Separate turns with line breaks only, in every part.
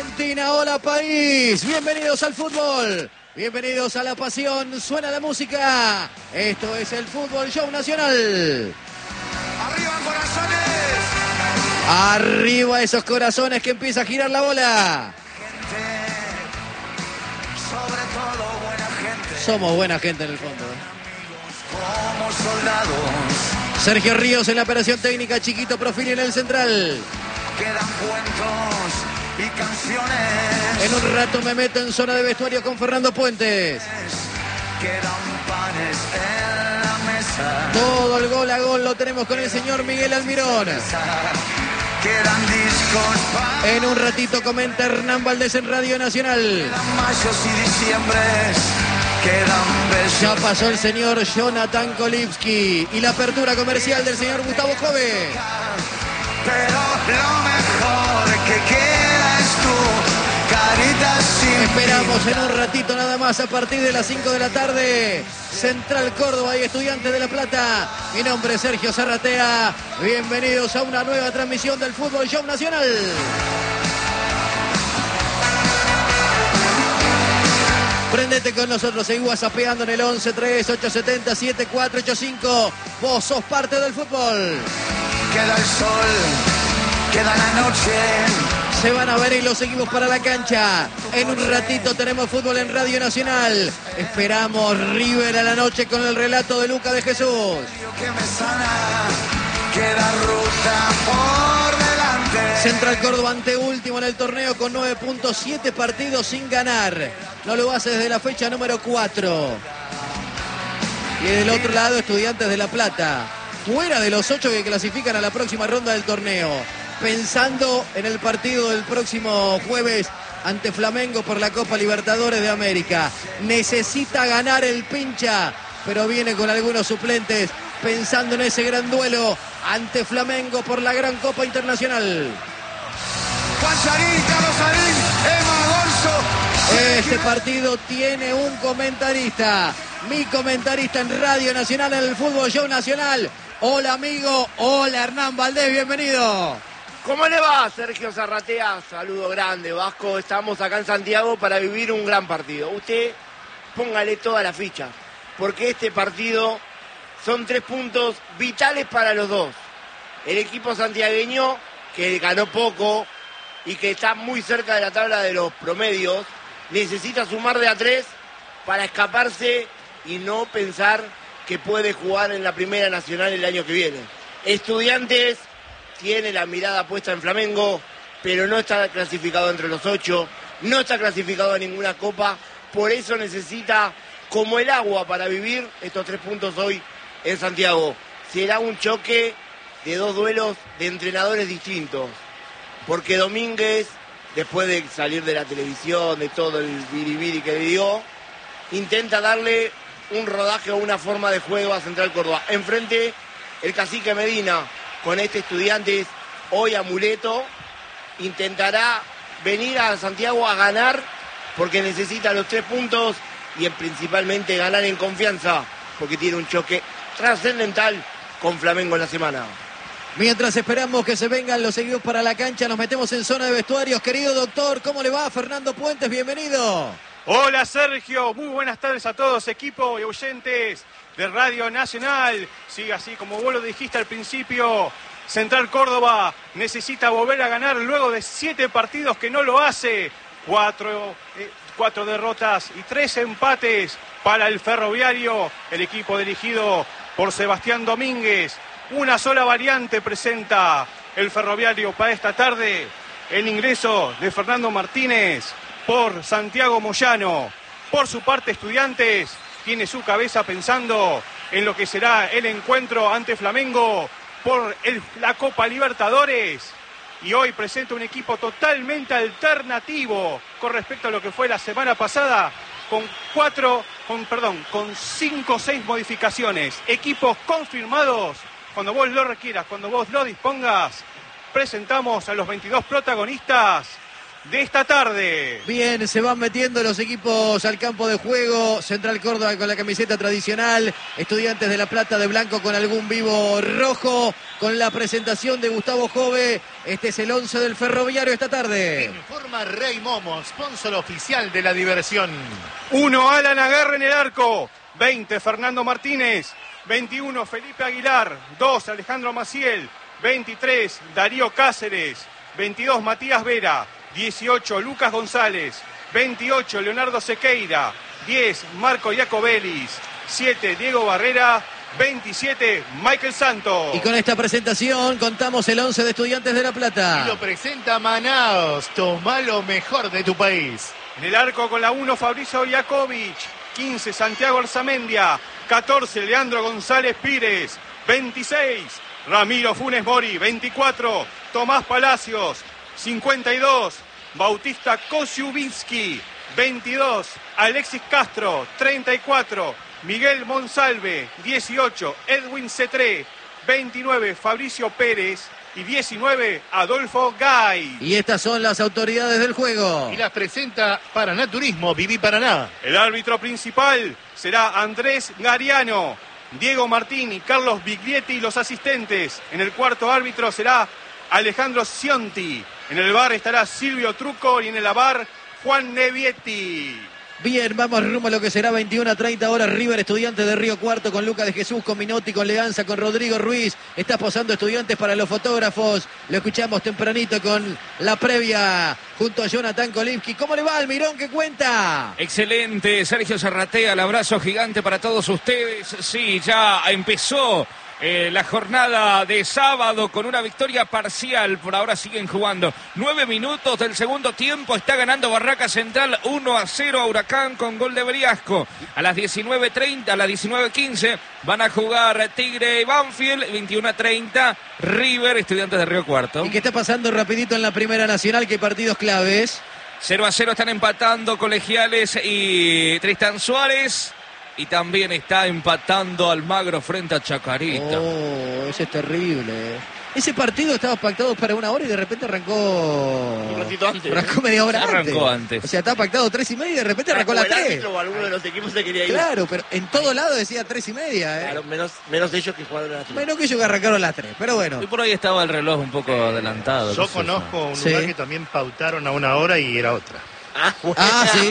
Argentina, hola país, bienvenidos al fútbol, bienvenidos a la pasión, suena la música, esto es el Fútbol Show Nacional.
¡Arriba corazones!
Arriba esos corazones que empieza a girar la bola.
Gente, sobre todo buena gente.
Somos buena gente en el fondo.
Como soldados.
Sergio Ríos en la operación técnica, Chiquito Profili en el central.
Quedan cuentos y canciones.
En un rato me meto en zona de vestuario con Fernando Puentes.
Quedan panes en la mesa.
Todo el gol a gol lo tenemos con el señor Miguel Almirón.
Quedan discos para...
En un ratito comenta Hernán Valdés en Radio Nacional.
Quedan mayos y diciembres. Quedan besos.
Ya pasó el señor Jonathan Kolipski y la apertura comercial del señor Gustavo Jove.
Pero lo mejor que queda es tu carita sin
Esperamos
pintar.
en un ratito nada más a partir de las 5 de la tarde. Central Córdoba y Estudiantes de La Plata. Mi nombre es Sergio Zarratea. Bienvenidos a una nueva transmisión del Fútbol Show Nacional. Prendete con nosotros, seguí whatsappeando en el 11-3-870-7485. Vos sos parte del fútbol.
Queda el sol, queda la noche.
Se van a ver y los seguimos para la cancha. En un ratito tenemos fútbol en Radio Nacional. Esperamos River a la noche con el relato de Luca de Jesús.
Que me sana, queda ruta por delante.
Central Córdoba anteúltimo en el torneo con 9.7 partidos sin ganar. No lo hace desde la fecha número 4. Y del otro lado, Estudiantes de La Plata. Fuera de los 8 que clasifican a la próxima ronda del torneo. Pensando en el partido del próximo jueves ante Flamengo por la Copa Libertadores de América. Necesita ganar el pincha, pero viene con algunos suplentes pensando en ese gran duelo ante Flamengo por la gran Copa Internacional.
Juan Sarín, Carlos Sarín, Emma Gonzo.
Este partido tiene un comentarista. Mi comentarista en Radio Nacional, en el Fútbol Show Nacional. Hola amigo, hola Hernán Valdés, bienvenido.
¿Cómo le va, Sergio Zarratea? Saludo grande, Vasco. Estamos acá en Santiago para vivir un gran partido. Usted póngale toda la ficha, porque este partido son 3 puntos vitales para los dos. El equipo santiagueño, que ganó poco y que está muy cerca de la tabla de los promedios, necesita sumar de a 3 para escaparse y no pensar que puede jugar en la Primera Nacional el año que viene. Estudiantes tiene la mirada puesta en Flamengo, pero no está clasificado entre los 8, no está clasificado a ninguna copa, por eso necesita como el agua para vivir estos 3 puntos hoy en Santiago. Será un choque de 2 duelos de entrenadores distintos, porque Domínguez, después de salir de la televisión, de todo el biribiri que dio, intenta darle un rodaje o una forma de juego a Central Córdoba. Enfrente, el cacique Medina, con este Estudiantes hoy amuleto, intentará venir a Santiago a ganar porque necesita los 3 puntos y principalmente ganar en confianza porque tiene un choque trascendental con Flamengo en la semana.
Mientras esperamos que se vengan los seguidos para la cancha, nos metemos en zona de vestuarios. Querido doctor, ¿cómo le va? Fernando Puentes, bienvenido.
Hola Sergio, muy buenas tardes a todos, equipo y oyentes de Radio Nacional. Sí, así como vos lo dijiste al principio, Central Córdoba necesita volver a ganar luego de 7 partidos que no lo hace. 4 derrotas y 3 empates para el Ferroviario, el equipo dirigido por Sebastián Domínguez. Una sola variante presenta el Ferroviario para esta tarde, el ingreso de Fernando Martínez por Santiago Moyano. Por su parte, Estudiantes tiene su cabeza pensando en lo que será el encuentro ante Flamengo por la Copa Libertadores. Y hoy presenta un equipo totalmente alternativo con respecto a lo que fue la semana pasada, con 5 o 6 modificaciones. Equipos confirmados. Cuando vos lo requieras, cuando vos lo dispongas, presentamos a los 22 protagonistas de esta tarde.
Bien, se van metiendo los equipos al campo de juego. Central Córdoba con la camiseta tradicional. Estudiantes de La Plata de blanco con algún vivo rojo. Con la presentación de Gustavo Jove. Este es el 11 del Ferroviario esta tarde.
Informa Rey Momo, sponsor oficial de la diversión.
1, Alan Aguerre en el arco. 20, Fernando Martínez. 21, Felipe Aguilar. 2, Alejandro Maciel. 23, Darío Cáceres. 22, Matías Vera. 18, Lucas González. 28, Leonardo Sequeira. 10, Marco Iacobelis. 7, Diego Barrera. 27, Michael Santos.
Y con esta presentación contamos el 11 de Estudiantes de La Plata.
Y lo presenta Manaos. Toma lo mejor de tu país.
En el arco con la 1, Fabricio Iakovic. 15, Santiago Arzamendia. 14, Leandro González Pires. 26, Ramiro Funes Mori. 24, Tomás Palacios. 52, Bautista Kosiubinsky. 22, Alexis Castro. 34, Miguel Monsalve. 18, Edwin Cetré. 29, Fabricio Pérez. Y 19, Adolfo Gay.
Y estas son las autoridades del juego.
Y las presenta Paraná Turismo, Viví Paraná.
El árbitro principal será Andrés Gariano. Diego Martín y Carlos Biglietti y los asistentes. En el cuarto árbitro será Alejandro Cionti. En el bar estará Silvio Truco y en el bar Juan Nevietti.
Bien, vamos rumbo a lo que será 21:30 horas. River, Estudiantes de Río Cuarto con Lucas de Jesús, con Minotti, con Leanza, con Rodrigo Ruiz. Está posando Estudiantes para los fotógrafos. Lo escuchamos tempranito con la previa junto a Jonathan Kolimski. ¿Cómo le va, Almirón? ¿Qué cuenta?
Excelente, Sergio Zarratea, el abrazo gigante para todos ustedes. Sí, ya empezó la jornada de sábado con una victoria parcial. Por ahora siguen jugando 9 minutos del segundo tiempo. Está ganando Barraca Central 1-0 a Huracán con gol de Briasco. A las 19:30, a las 19:15 van a jugar Tigre y Banfield. 21:30 River, Estudiantes de Río Cuarto.
¿Y qué está pasando rapidito en la Primera Nacional? ¿Qué partidos claves?
0-0 están empatando Colegiales y Tristan Suárez. Y también está empatando Almagro frente a Chacarita.
Oh, ese es terrible. Ese partido estaba pactado para 1 hora y de repente arrancó...
Un ratito antes.
Arrancó media hora
Arrancó antes.
O sea, estaba pactado 3:30 y de repente arrancó a las 3.
O alguno de los equipos se quería ir.
Claro, pero en todo lado decía 3:30.
Claro, menos ellos que jugaron a las 3.
Menos que ellos que arrancaron a las 3, pero bueno.
Y por ahí estaba el reloj un poco adelantado.
Yo conozco un lugar que también pautaron a 1 hora y era otra.
Sí.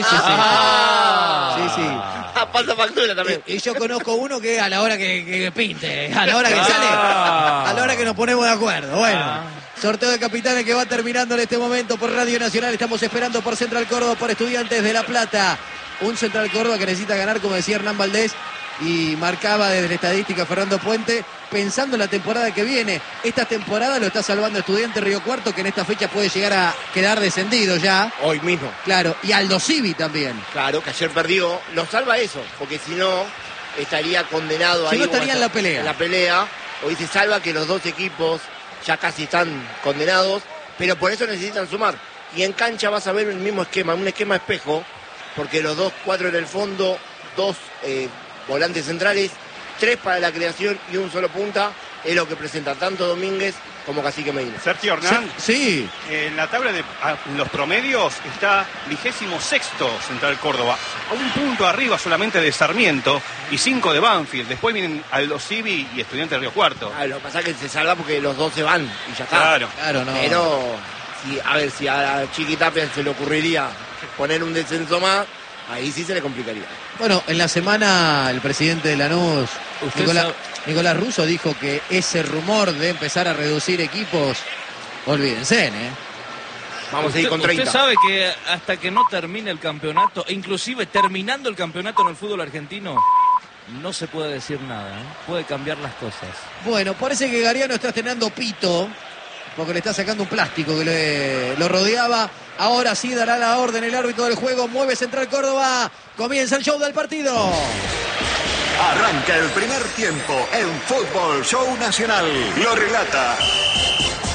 Pasa factura también.
Y yo conozco uno que a la hora que pinte, a la hora que sale, a la hora que nos ponemos de acuerdo. Bueno, sorteo de capitanes que va terminando en este momento por Radio Nacional. Estamos esperando por Central Córdoba, por Estudiantes de La Plata. Un Central Córdoba que necesita ganar, como decía Hernán Valdés, y marcaba desde la estadística Fernando Puente, pensando en la temporada que viene. Esta temporada lo está salvando Estudiantes Río Cuarto, que en esta fecha puede llegar a quedar descendido ya.
Hoy mismo.
Claro, y Aldo Civi también.
Claro, que ayer perdió. Lo salva eso, porque si no, estaría condenado
Si
ahí.
no, estaría en la pelea.
En la pelea. Hoy se salva que los dos equipos ya casi están condenados, pero por eso necesitan sumar. Y en cancha vas a ver el mismo esquema, un esquema espejo, porque los 2-4 en el fondo, 2 volantes centrales, 3 para la creación y un solo punta, es lo que presenta tanto Domínguez como Cacique Medina.
Sergio Hernán,
Sí.
en la tabla de los promedios está 26º Central Córdoba, a un punto arriba solamente de Sarmiento y 5 de Banfield. Después vienen Aldo Civi y Estudiantes de Río Cuarto.
Lo que pasa es que se salva porque los dos se van y ya está.
Claro.
Claro, no.
Pero, si a Chiqui Tapia se le ocurriría poner un descenso más, ahí sí se le complicaría.
Bueno, en la semana el presidente de Lanús, Nicolás Russo, dijo que ese rumor de empezar a reducir equipos, olvídense,
Vamos a ir con 30.
Usted sabe que hasta que no termine el campeonato, e inclusive terminando el campeonato en el fútbol argentino, no se puede decir nada, puede cambiar las cosas.
Bueno, parece que Gariano está estrenando pito, porque le está sacando un plástico que lo rodeaba. Ahora sí dará la orden el árbitro del juego, mueve Central Córdoba, comienza el show del partido.
Arranca el primer tiempo en Fútbol Show Nacional. Lo relata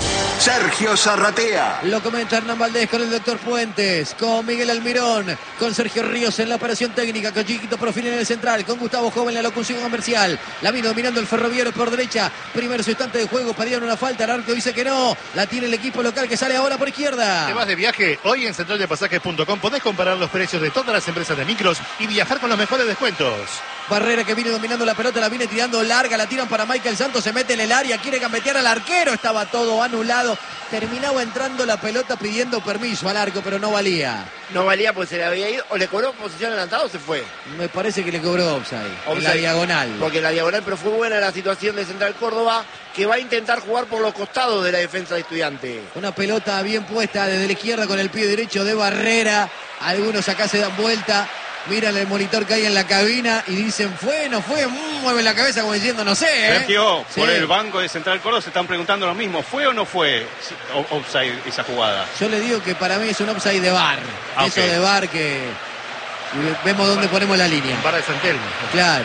Sergio Zarratea.
Lo comenta Hernán Valdés con el doctor Puentes, con Miguel Almirón, con Sergio Ríos en la operación técnica, con Chiquito Profil en el central, con Gustavo Joven en la locución comercial. La vino dominando el Ferroviario por derecha. Primero su instante de juego, pedían una falta. El arco dice que no. La tiene el equipo local que sale ahora por izquierda.
¿Te vas de viaje? Hoy en centraldepasajes.com podés comparar los precios de todas las empresas de micros y viajar con los mejores descuentos.
Barrera que viene dominando la pelota, la viene tirando larga, la tiran para Michael Santos, se mete en el área, quiere gambetear al arquero, estaba todo anulado. Terminaba entrando la pelota pidiendo permiso al arco, pero no valía.
No valía pues se le había ido, o le cobró posición adelantada o se fue.
Me parece que le cobró offside. En la diagonal.
Porque en la diagonal, pero fue buena la situación de Central Córdoba, que va a intentar jugar por los costados de la defensa de Estudiantes.
Una pelota bien puesta desde la izquierda con el pie derecho de Barrera. Algunos acá se dan vuelta. Miran el monitor que hay en la cabina y dicen, ¿fue? ¿No fue? Mueven la cabeza como diciendo, no sé.
Sergio,
Sí.
por el banco de Central Córdoba se están preguntando lo mismo. ¿Fue o no fue offside esa jugada?
Yo le digo que para mí es un offside de VAR.
Ah,
Eso
ok.
de VAR que vemos dónde ponemos la línea.
Para de San Telmo.
Claro.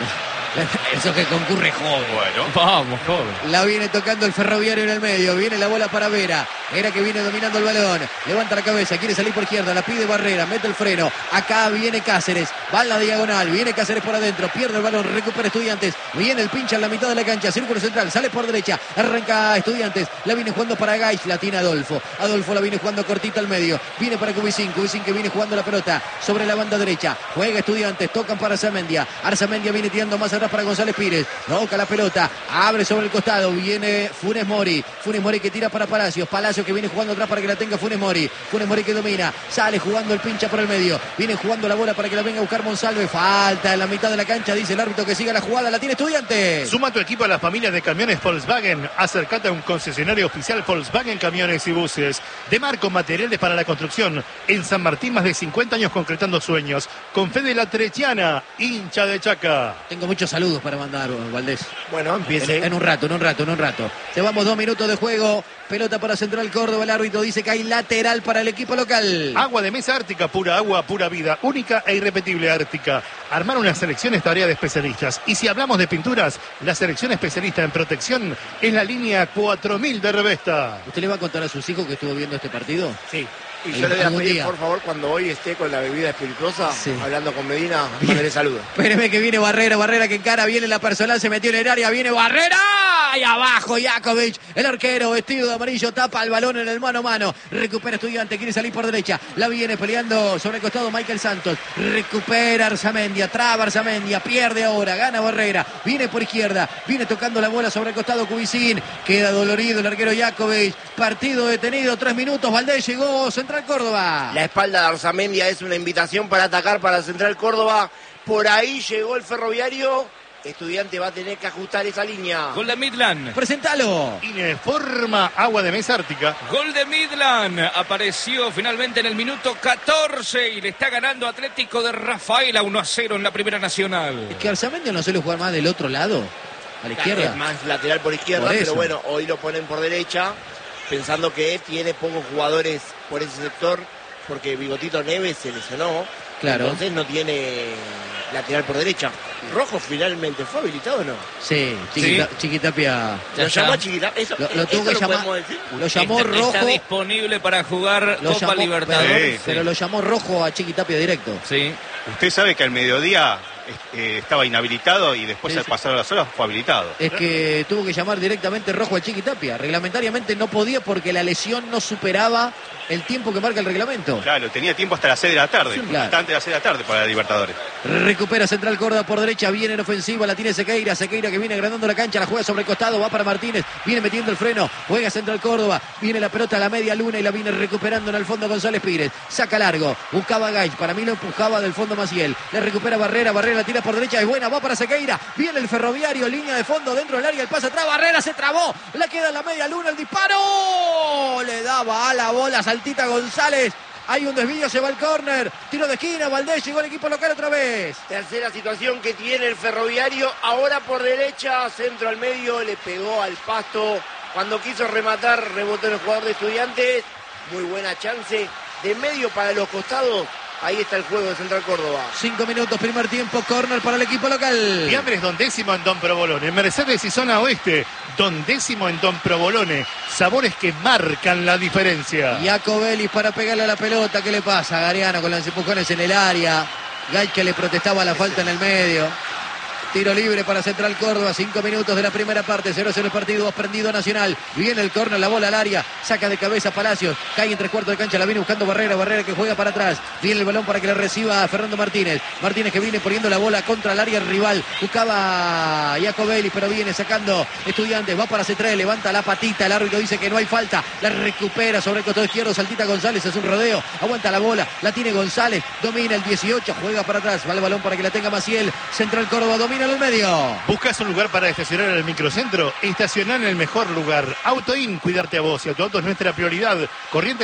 Eso que concurre joven.
Bueno.
Vamos, joven.
La viene tocando el Ferroviario en el medio. Viene la bola para Vera. Vera que viene dominando el balón. Levanta la cabeza. Quiere salir por izquierda. La pide Barrera. Mete el freno. Acá viene Cáceres. Va en la diagonal. Viene Cáceres por adentro. Pierde el balón. Recupera Estudiantes. Viene el pincha en la mitad de la cancha. Círculo central. Sale por derecha. Arranca Estudiantes. La viene jugando para Gaich. La tiene Adolfo. Adolfo la viene jugando cortita al medio. Viene para Cubicín. Cubicín que viene jugando la pelota sobre la banda derecha. Juega Estudiantes. Tocan para Arzamendia. Arzamendia viene tirando más atrás para González Pires. Toca la pelota. Abre sobre el costado. Viene Funes Mori. Funes Mori que tira para Palacios. Palacios que viene jugando atrás para que la tenga Funes Mori. Funes Mori que domina. Sale jugando el pincha por el medio. Viene jugando la bola para que la venga a buscar Monsalve. Falta en la mitad de la cancha. Dice el árbitro que siga la jugada. La tiene Estudiantes.
Suma tu equipo a las familias de camiones Volkswagen. Acércate a un concesionario oficial Volkswagen Camiones y Buses. De Marco Materiales para la Construcción. En San Martín, más de 50 años concretando sueños. Con Fede La Trechiana, hincha de Chaca.
Tengo muchos saludos para mandar, Valdés.
Bueno, empiece.
En un rato. Llevamos 2 minutos de juego. Pelota para Central Córdoba. El árbitro dice que hay lateral para el equipo local.
Agua de mesa Ártica, pura agua, pura vida. Única e irrepetible Ártica. Armar una selección es tarea de especialistas. Y si hablamos de pinturas, la selección especialista en protección es la línea 4000 de Revesta.
¿Usted le va a contar a sus hijos que estuvo viendo este partido?
Sí. Y yo le voy a
¿Algún
pedir,
día?
por favor, cuando hoy esté con la bebida espirituosa,
Sí.
hablando con Medina, mándale saludos.
Espéreme que viene Barrera que encara, viene la personal, se metió en el área, viene Barrera, y abajo Jakovic, el arquero vestido de amarillo, tapa el balón en el mano a mano, recupera Estudiante, quiere salir por derecha, la viene peleando sobre el costado Michael Santos, recupera Arzamendia, traba Arzamendia, pierde ahora, gana Barrera, viene por izquierda, viene tocando la bola sobre el costado Cubicín, queda dolorido el arquero Jakovic, partido detenido, 3 minutos, Valdés llegó Central Córdoba.
La espalda de Arzamendia es una invitación para atacar para Central Córdoba. Por ahí llegó el Ferroviario. Estudiante va a tener que ajustar esa línea.
Gol de Midland.
Presentalo.
Ineforma agua de mesa Ártica.
Gol de Midland. Apareció finalmente en el minuto 14 y le está ganando Atlético de Rafaela 1-0 en la Primera Nacional.
Es que Arzamendia no suele jugar más del otro lado, a la izquierda.
Es más lateral por izquierda,
Por eso.
pero bueno, hoy lo ponen por derecha, pensando que tiene pocos jugadores por ese sector, porque Bigotito Neves se lesionó.
Claro.
Entonces no tiene lateral por derecha. ¿Rojo finalmente fue habilitado o no?
Sí, Chiquitapia.
Ya
¿Lo
está.
llamó a Chiquita? Eso,
Lo tuvo que llamar.
podemos decir.
Lo llamó
Está
Rojo.
disponible para jugar
Lo
Copa
llamó,
Libertadores.
Sí.
pero lo llamó Rojo a Chiquitapia directo.
Sí.
Usted sabe que al mediodía estaba inhabilitado y después
Sí,
al
sí.
pasar las horas fue habilitado.
Es que tuvo que llamar directamente Rojo a Chiquitapia. Reglamentariamente no podía porque la lesión no superaba el tiempo que marca el reglamento.
Claro, tenía tiempo hasta las 6 de la tarde,
Sí, claro.
hasta antes de las 6 de la tarde para la Libertadores.
Recupera Central Córdoba por derecha, viene en ofensiva, la tiene Sequeira que viene agrandando la cancha, la juega sobre el costado, va para Martínez, viene metiendo el freno, juega Central Córdoba, viene la pelota a la media luna y la viene recuperando en el fondo González Pires, saca largo, buscaba Gaich, para mí lo empujaba del fondo Maciel, le recupera Barrera la tira por derecha, es buena, va para Sequeira, viene el Ferroviario, línea de fondo dentro del área, el pase atrás, Barrera se trabó, la queda en la media luna, el disparo, le daba a la bola, saltita González. Hay un desvío, se va el córner, tiro de esquina, Valdés, llegó el equipo local otra vez.
Tercera situación que tiene el Ferroviario, ahora por derecha, centro al medio, le pegó al pasto. Cuando quiso rematar, rebotó en el jugador de Estudiantes. Muy buena chance de medio para los costados. Ahí está el juego de Central Córdoba.
5 minutos, primer tiempo, córner para el equipo local.
Fiambre es Don Décimo en Don Provolone. Mercedes y Zona Oeste, Don Décimo en Don Provolone. Sabores que marcan la diferencia.
Jacobelli para pegarle a la pelota. ¿Qué le pasa a Gariano con los empujones en el área? Gay que le protestaba la falta en el medio. Tiro libre para Central Córdoba, 5 minutos de la primera parte, 0-0 el partido, prendido Nacional. Viene el córner, la bola al área, saca de cabeza Palacios, cae en 3/4 de cancha, la viene buscando Barrera que juega para atrás. Viene el balón para que le reciba a Fernando Martínez. Martínez que viene poniendo la bola contra el área rival. Buscaba Jacobelli, pero viene sacando Estudiantes, va para C3, levanta la patita, el árbitro dice que no hay falta, la recupera sobre el costado izquierdo, Saltita González, hace un rodeo, aguanta la bola, la tiene González, domina el 18, juega para atrás, va el balón para que la tenga Maciel. Central Córdoba domina en el medio.
¿Buscas un lugar para estacionar en el microcentro? Estacionar en el mejor lugar. AutoIn, cuidarte a vos y a tu auto es nuestra prioridad. Corriente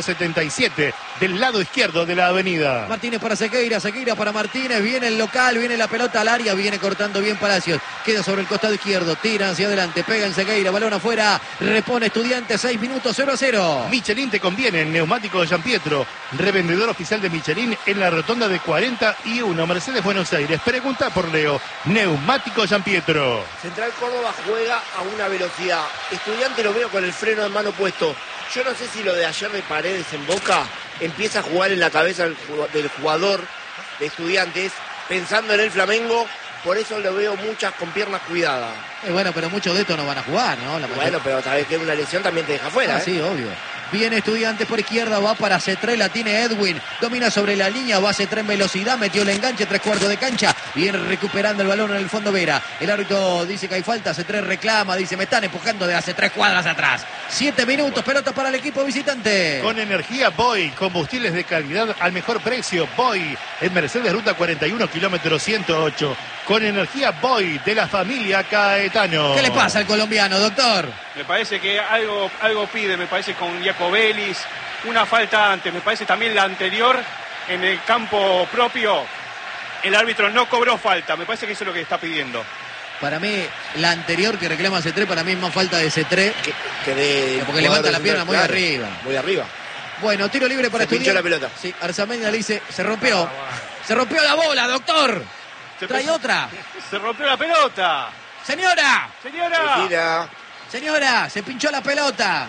677, del lado izquierdo de la avenida.
Martínez para Sequeira para Martínez, viene el local, viene la pelota al área, viene cortando bien Palacios, queda sobre el costado izquierdo, tira hacia adelante, pega en Sequeira, balón afuera, repone Estudiantes, 6 minutos, 0-0.
Michelin te conviene, neumático de Gianpietro, revendedor oficial de Michelin en la rotonda de 41, Mercedes Buenos Aires. Pregunta por Leo, neumático Gianpietro.
Central Córdoba juega a una velocidad. Estudiante lo veo con el freno de mano puesto. Yo no sé si lo de ayer de Paredes en Boca empieza a jugar en la cabeza del jugador de Estudiantes, pensando en el Flamengo. Por eso lo veo muchas con piernas cuidadas.
Bueno, pero muchos de estos no van a jugar, ¿no?
Bueno, pero sabes que una lesión también te deja fuera.
Sí, obvio. Viene Estudiantes por izquierda, va para C3, la tiene Edwin, domina sobre la línea, va C3 en velocidad, metió el enganche, 3/4 de cancha, viene recuperando el balón en el fondo Vera. El árbitro dice que hay falta, C3 reclama, dice me están empujando de hace 3 cuadras atrás. 7 minutos, pelota para el equipo visitante.
Con energía Boy, combustibles de calidad al mejor precio. Boy, en Mercedes Ruta 41, kilómetro 108. Con energía Boy, de la familia Caetano.
¿Qué le pasa al colombiano, doctor?
Me parece que algo pide, me parece con Jacobelis, una falta antes, me parece también la anterior en el campo propio. El árbitro no cobró falta, me parece que eso es lo que está pidiendo.
Para mí, la anterior que reclama C3, para mí es más falta de C3. Porque levanta la pierna muy arriba.
Muy arriba.
Bueno, tiro libre para
Estudiantes. Se pinchó la pelota.
Sí, Arzamendi le dice, se rompió. Se rompió la bola, doctor. Trae otra.
Se rompió la pelota.
Señora.
Señora,
se pinchó la pelota.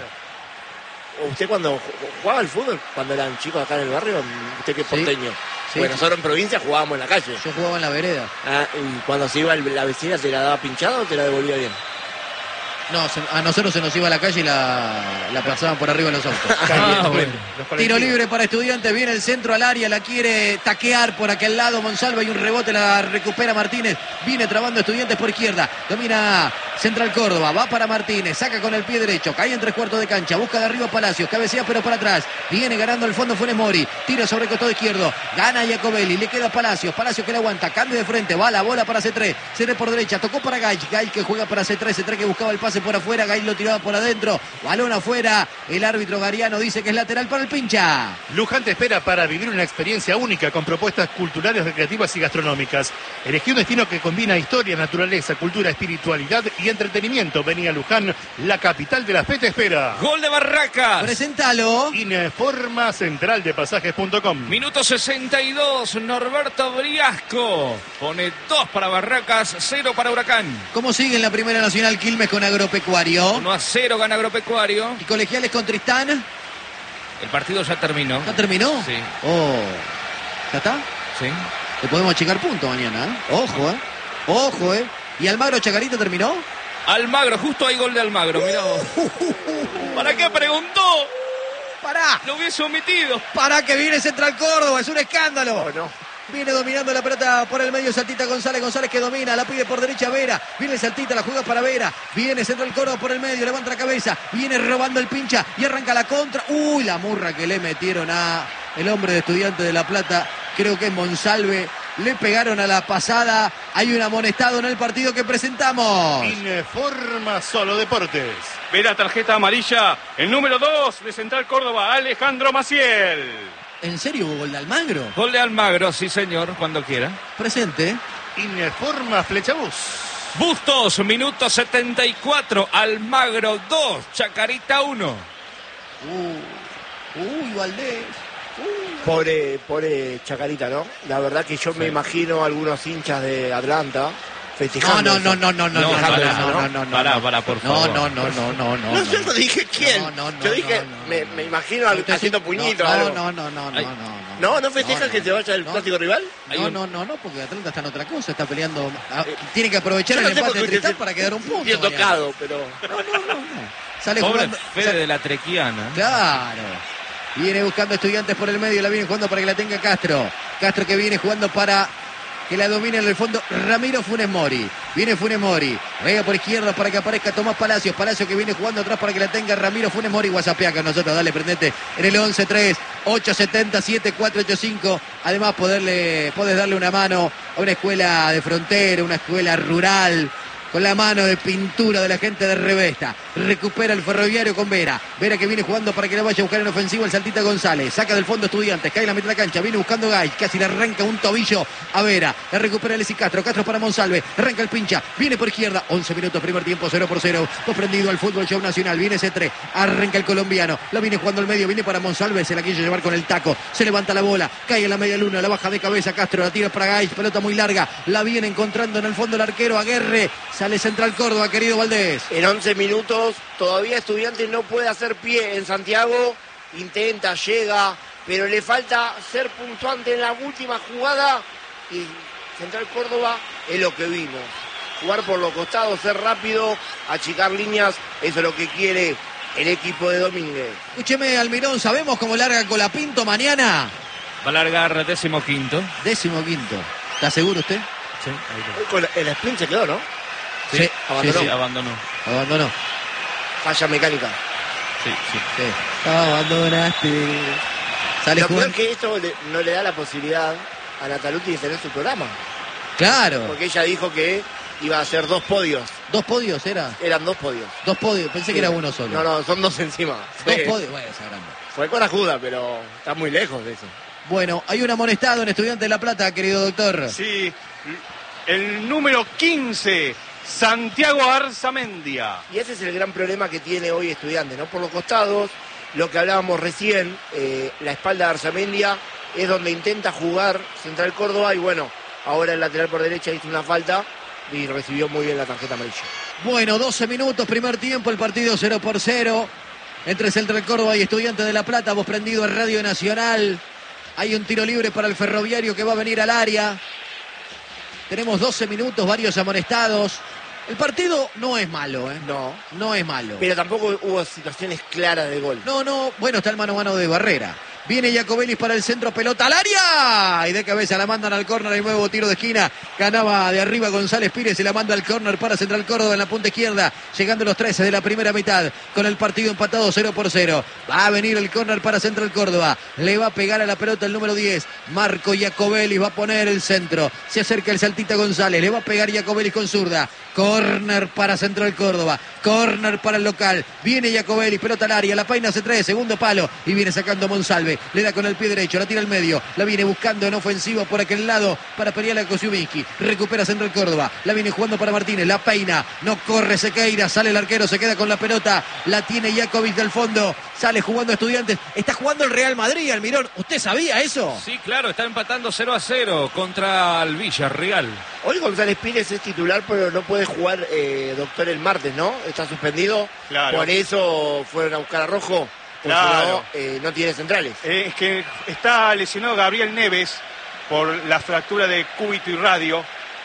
¿Usted cuando jugaba al fútbol, cuando eran chicos acá en el barrio, usted que es porteño?
Sí.
Bueno, nosotros en provincia jugábamos en la calle.
Yo jugaba en la vereda.
Y cuando se iba la vecina, ¿te la daba pinchada o te la devolvía bien?
No, a nosotros se nos iba a la calle y la pasaban por arriba de los autos.
Bueno.
Tiro libre para Estudiantes, viene el centro al área, la quiere taquear por aquel lado Monsalva y un rebote, la recupera Martínez, viene trabando Estudiantes por izquierda, domina Central Córdoba, va para Martínez, saca con el pie derecho, cae en 3/4 de cancha, busca de arriba Palacios, cabecea pero para atrás, viene ganando el fondo Funes Mori, tira sobre el costado izquierdo, gana Jacobelli, le queda Palacios que le aguanta, cambio de frente, va la bola para C3 por derecha, tocó para Gay que juega para C3 que buscaba el pase por afuera, Gay lo tiraba por adentro, balón afuera, el árbitro Gariano dice que es lateral para el pincha.
Luján te espera para vivir una experiencia única con propuestas culturales, recreativas y gastronómicas. Elegí un destino que combina historia, naturaleza, cultura, espiritualidad y entretenimiento. Vení a Luján, la capital de la fe te espera.
Gol de Barracas.
Preséntalo.
Informa central de pasajes.com.
Minuto 62, Norberto Briasco pone 2 para Barracas, 0 para Huracán.
¿Cómo sigue en la Primera Nacional Quilmes con Agropecuario?
1-0 gana Agropecuario.
¿Y Colegiales con Tristán?
El partido ya terminó.
¿Ya terminó?
Sí.
Oh, ¿ya está?
Sí.
Le podemos achicar punto mañana, ¿eh? Ojo, ¿eh? ¿Y Almagro Chacarita terminó?
Almagro, justo hay gol de Almagro, mirá vos. ¿Para qué preguntó?
¡Pará!
Lo hubiese omitido.
¡Pará que viene Central Córdoba! ¡Es un escándalo!
No.
Viene dominando la pelota por el medio Saltita González que domina, la pide por derecha Vera, viene Saltita, la juega para Vera, viene Central Córdoba por el medio, levanta la cabeza, viene robando el pincha y arranca la contra. ¡Uy! La murra que le metieron a el hombre de Estudiantes de La Plata, creo que es Monsalve. Le pegaron a la pasada, hay un amonestado en el partido que presentamos.
Informa Solo Deportes.
Ve la tarjeta amarilla, el número 2 de Central Córdoba, Alejandro Maciel.
¿En serio hubo gol de Almagro?
Gol de Almagro, sí señor, cuando quiera.
Presente.
Informa Flechabús.
Bustos, minuto 74, Almagro 2, Chacarita 1.
Uy, Valdés.
Pobre Chacarita, ¿no? La verdad que yo me imagino a algunos hinchas de Atlanta festejando.
No,
Para, por favor.
No, yo no dije quién. Yo dije, me imagino haciendo puñitos. No festejan que se vaya el clásico rival.
No, porque Atlanta está en otra cosa, está peleando. Tiene que aprovechar el empate de Tristán para quedar un punto.
Bien tocado, pero.
No. Sale
Pobre
jugando.
Fede de la Trequiana.
Claro. Viene buscando Estudiantes por el medio, la viene jugando para que la tenga Castro. Castro que viene jugando para que la domine en el fondo Ramiro Funes Mori. Viene Funes Mori, juega por izquierda para que aparezca Tomás Palacios. Palacios que viene jugando atrás para que la tenga Ramiro Funes Mori. WhatsAppea con nosotros, dale, prendete en el 11-3-870-7485. Además podés darle una mano a una escuela de frontera, una escuela rural, con la mano de pintura de la gente de Revesta. Recupera el Ferroviario con Vera. Vera que viene jugando para que la vaya a buscar en ofensivo el Saltita González. Saca del fondo Estudiantes, cae en la mitad de la cancha. Viene buscando Gay, casi le arranca un tobillo a Vera. La recupera Alexis Castro. Castro para Monsalve. Arranca el pincha. Viene por izquierda. 11 minutos, primer tiempo, 0-0. Comprendido al fútbol show nacional. Viene C3. Arranca el colombiano. La viene jugando al medio. Viene para Monsalve. Se la quiso llevar con el taco. Se levanta la bola. Cae en la media luna. La baja de cabeza Castro. La tira para Gay. Pelota muy larga. La viene encontrando en el fondo el arquero Aguerre. Sale Central Córdoba, querido Valdés.
En 11 minutos todavía Estudiantes no puede hacer pie en Santiago. Intenta, llega, pero le falta ser puntuante en la última jugada. Y Central Córdoba es lo que vimos. Jugar por los costados, ser rápido, achicar líneas. Eso es lo que quiere el equipo de Domínguez.
Escúcheme, Almirón, ¿sabemos cómo larga Colapinto mañana?
Va a largar 15º.
15º. ¿Está seguro usted?
Sí,
Hoy con el sprint se quedó, ¿no?
Sí,
abandonó.
Abandonó.
Falla mecánica.
Sí.
Abandonaste. Sale
Lo peor
jugando.
que esto no le da la posibilidad a Nataluti de tener su programa.
Claro.
Porque ella dijo que iba a hacer 2 podios.
¿2 podios era?
Eran 2 podios.
2 podios. Pensé que era uno solo.
No, son 2 encima.
2
Sí.
podios. Bueno, esa grande.
Fue con ayuda, pero está muy lejos de eso.
Bueno, hay un amonestado en Estudiantes de La Plata, querido doctor.
Sí, el número 15, Santiago Arzamendia.
Y ese es el gran problema que tiene hoy Estudiantes, ¿no? Por los costados, lo que hablábamos recién, la espalda de Arzamendia es donde intenta jugar Central Córdoba y bueno, ahora el lateral por derecha hizo una falta y recibió muy bien la tarjeta amarilla.
Bueno, 12 minutos, primer tiempo, el partido 0-0 entre Central Córdoba y Estudiantes de La Plata. Vos prendido a Radio Nacional. Hay un tiro libre para el Ferroviario que va a venir al área. Tenemos 12 minutos, varios amonestados. El partido no es malo, ¿eh? No es malo.
Pero tampoco hubo situaciones claras de gol.
No, bueno, está el mano a mano de Barrera. Viene Jacobellis para el centro, pelota al área. Y de cabeza la mandan al córner, hay nuevo tiro de esquina. Ganaba de arriba González Pires y la manda al córner para Central Córdoba en la punta izquierda. Llegando los 13 de la primera mitad. Con el partido empatado 0-0. Va a venir el córner para Central Córdoba. Le va a pegar a la pelota el número 10. Marco Jacobellis va a poner el centro. Se acerca el Saltita González. Le va a pegar Jacobellis con zurda. Córner para Central Córdoba. Córner para el local. Viene Jacobellis, pelota al área. La paina se trae, segundo palo. Y viene sacando Monsalve. Le da con el pie derecho, la tira al medio. La viene buscando en ofensivo por aquel lado para pelear a Kosiuminski. Recupera Central Córdoba. La viene jugando para Martínez. La peina. No corre Sequeira. Sale el arquero. Se queda con la pelota. La tiene Jacobis del fondo. Sale jugando Estudiantes. Está jugando el Real Madrid, Almirón. ¿Usted sabía eso?
Sí, claro, está empatando 0-0 contra el Villarreal.
Hoy González Pires es titular, pero no puede jugar doctor el martes, ¿no? Está suspendido.
Claro.
Por eso fueron a buscar a Rojo.
Claro.
Si no tiene centrales.
Es que está lesionado Gabriel Neves por la fractura de cúbito y radio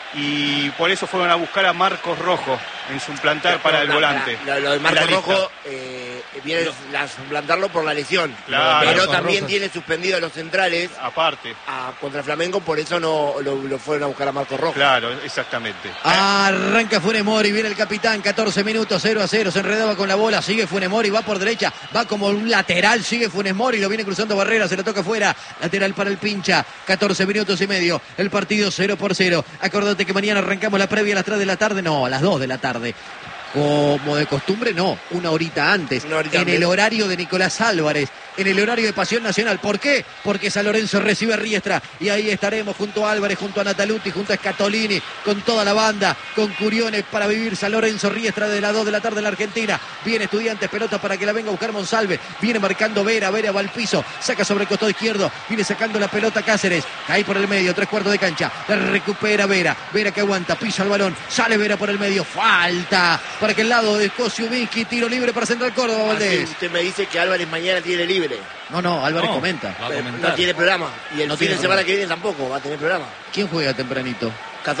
y por eso fueron a buscar a Marcos Rojo en suplantar para el volante.
Lo de Marcos
La lista.
Rojo viene a suplantarlo por la lesión.
Claro.
Pero
Marcos
también
Rojo.
tiene suspendido a los centrales
Aparte,
contra Flamengo, por eso no lo fueron a buscar a Marcos Rojo.
claro, exactamente.
Arranca Funes Mori, viene el capitán, 14 minutos, 0-0, se enredaba con la bola, sigue Funes Mori, va por derecha, va como un lateral, sigue Funes Mori, lo viene cruzando Barrera, se lo toca afuera, lateral para el pincha, 14 minutos y medio, el partido 0-0. Acordate que mañana arrancamos la previa a las 3 de la tarde, no, a las 2 de la tarde. Como de costumbre, no, una horita antes,
Una horita
en
antes.
el horario de Nicolás Álvarez, en el horario de Pasión Nacional. ¿Por qué? Porque San Lorenzo recibe a Riestra y ahí estaremos junto a Álvarez, junto a Nataluti, junto a Scatolini, con toda la banda, con Curiones para vivir San Lorenzo Riestra de las 2 de la tarde en la Argentina. Viene Estudiantes, pelota para que la venga a buscar Monsalve, viene marcando Vera va al piso, saca sobre el costado izquierdo, viene sacando la pelota Cáceres, cae por el medio, 3/4 de cancha, la recupera Vera que aguanta, pisa el balón, sale Vera por el medio, falta para que el lado de Kosciuszki, tiro libre para Central Córdoba, Valdés.
Usted me dice que Álvarez mañana tiene libre.
No, Álvarez comenta.
No tiene programa. Y el
No
fin
tiene
de semana
programa.
que viene tampoco va a tener programa.
¿Quién juega tempranito?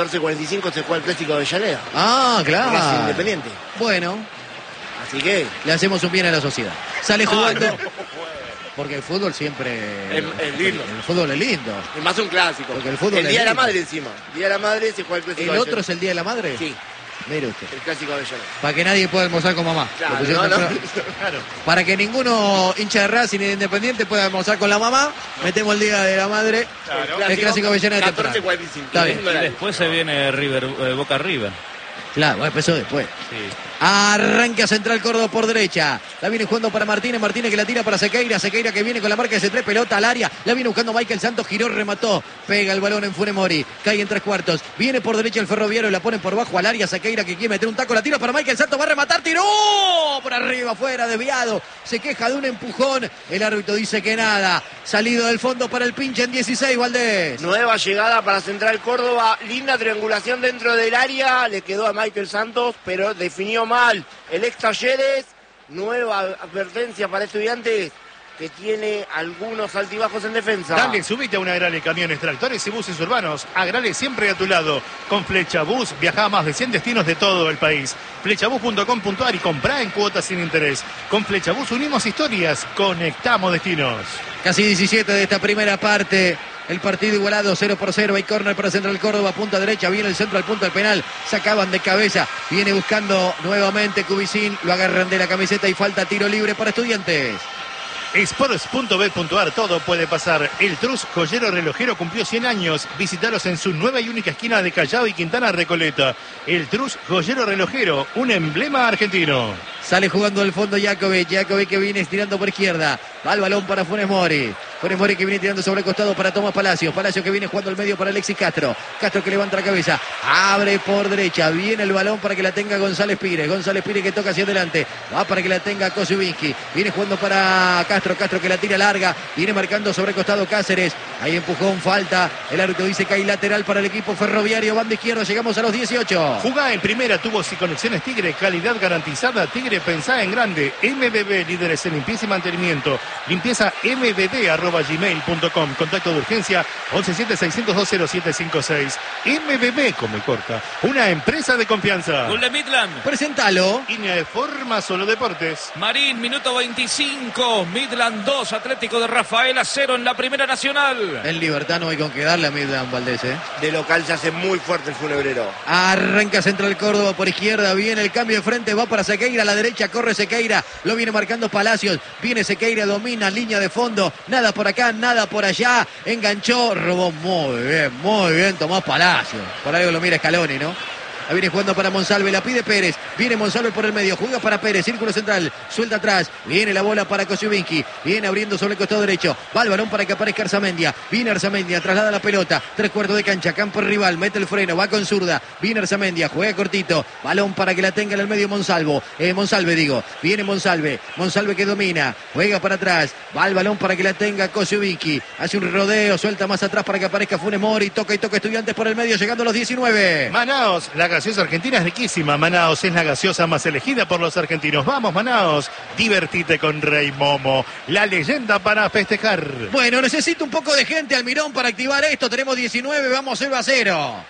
14:45 se juega el clásico de Avellaneda.
Ah,
Racing
claro.
Independiente.
Bueno,
Así que
le hacemos un bien a la sociedad. Sale jugando. Porque el fútbol siempre...
Es lindo.
El fútbol es lindo.
es más un clásico.
Porque el fútbol
el
es
Día de la
lindo.
Madre encima. Día de la Madre se juega el clásico
¿El
de
otro
Avellaneda.
es el Día de la Madre?
Sí,
Mire usted.
el clásico de Avellaneda.
Para que nadie pueda almorzar con mamá.
Claro,
Lo pusieron
no.
Claro.
Para que ninguno hincha de Racing ni de Independiente pueda almorzar con la mamá, metemos el Día de la Madre.
Claro.
El clásico Avellaneda temprano.
14:45.
Está bien.
Y después se viene Boca River.
Claro, bueno, empezó después.
Sí.
Arranca Central Córdoba por derecha. La viene jugando para Martínez que la tira para Sequeira que viene con la marca de C3, pelota al área. La viene buscando Michael Santos, giró, remató. Pega el balón en Funemori. Cae en 3/4. Viene por derecha el Ferroviario, la pone por bajo al área. Sequeira que quiere meter un taco, la tira para Michael Santos, va a rematar, tiró por arriba, fuera, desviado. Se queja de un empujón. El árbitro dice que nada. Salido del fondo para el pinche en 16, Valdés.
Nueva llegada para Central Córdoba, linda triangulación dentro del área, le quedó a Michael Santos, pero definió mal el ex Talleres. Nueva advertencia para Estudiantes, que tiene algunos altibajos en defensa.
Dale, subite a una Agrale Camiones, Tractores y Buses Urbanos. Agrale siempre a tu lado. Con Flecha Bus viaja a más de 100 destinos de todo el país. Flechabus.com.ar y comprá en cuotas sin interés. Con Flecha Bus unimos historias, conectamos destinos.
Casi 17 de esta primera parte. El partido igualado 0-0. Hay córner para Central Córdoba, punta derecha. Viene el centro al punto del penal. Sacaban de cabeza. Viene buscando nuevamente Cubicín. Lo agarran de la camiseta y falta tiro libre para Estudiantes.
Sports.bet.ar, todo puede pasar. El Trus Joyero Relojero cumplió 100 años. Visítalos en su nueva y única esquina de Callao y Quintana Recoleta. El Trus Joyero Relojero, un emblema argentino.
Sale jugando al fondo Jakovic que viene estirando por izquierda. Va el balón para Funes Mori. Funes Mori que viene tirando sobre el costado para Tomás Palacios. Palacios que viene jugando al medio para Alexis Castro. Castro que levanta la cabeza. Abre por derecha. Viene el balón para que la tenga González Pires. González Pires que toca hacia adelante. Va para que la tenga Kosciuszki. Viene jugando para Castro. Castro que la tira larga. Viene marcando sobre el costado Cáceres. Ahí empujón, falta. El árbitro dice que hay lateral para el equipo Ferroviario. Banda izquierda. Llegamos a los 18.
Jugá en primera, tubos y conexiones Tigre. Calidad garantizada. Tigre, pensá en grande. MBB, líderes en limpieza y mantenimiento. Limpieza mbb@gmail.com. Contacto de urgencia 117-602-0756. MBB, come corta. Una empresa de confianza.
Gol de Midland.
Presentalo.
Línea de forma, solo deportes.
Marín, minuto 25. Midland 2, Atlético de Rafaela 0 en la Primera Nacional.
En Libertad no hay con qué darle a Midland, Valdés,
De local se hace muy fuerte el funebrero.
Arranca Central Córdoba por izquierda, viene el cambio de frente, va para Sequeira, a la derecha corre Sequeira, lo viene marcando Palacios, viene Sequeira, domina, línea de fondo, nada por acá, nada por allá, enganchó, robó muy bien Tomás Palacios, por algo lo mira Scaloni, ¿no? La viene jugando para Monsalve, la pide Pérez. Viene Monsalve por el medio, juega para Pérez, círculo central, suelta atrás. Viene la bola para Kosciuszki, viene abriendo sobre el costado derecho. Va el balón para que aparezca Arzamendia. Viene Arzamendia, traslada la pelota. 3/4 de cancha, campo rival, mete el freno, va con zurda. Viene Arzamendia, juega cortito. Balón para que la tenga en el medio Monsalve. Viene Monsalve que domina, juega para atrás. Va el balón para que la tenga Kosciuszki. Hace un rodeo, suelta más atrás para que aparezca Funes Mori. Toca Estudiantes por el medio, llegando a los 19.
Manaos, la gaseosa argentina es riquísima. Manaos es la gaseosa más elegida por los argentinos. Vamos, Manaos, divertite con Rey Momo, la leyenda para festejar.
Bueno, necesito un poco de gente, Almirón, para activar esto. Tenemos 19, vamos 0-0.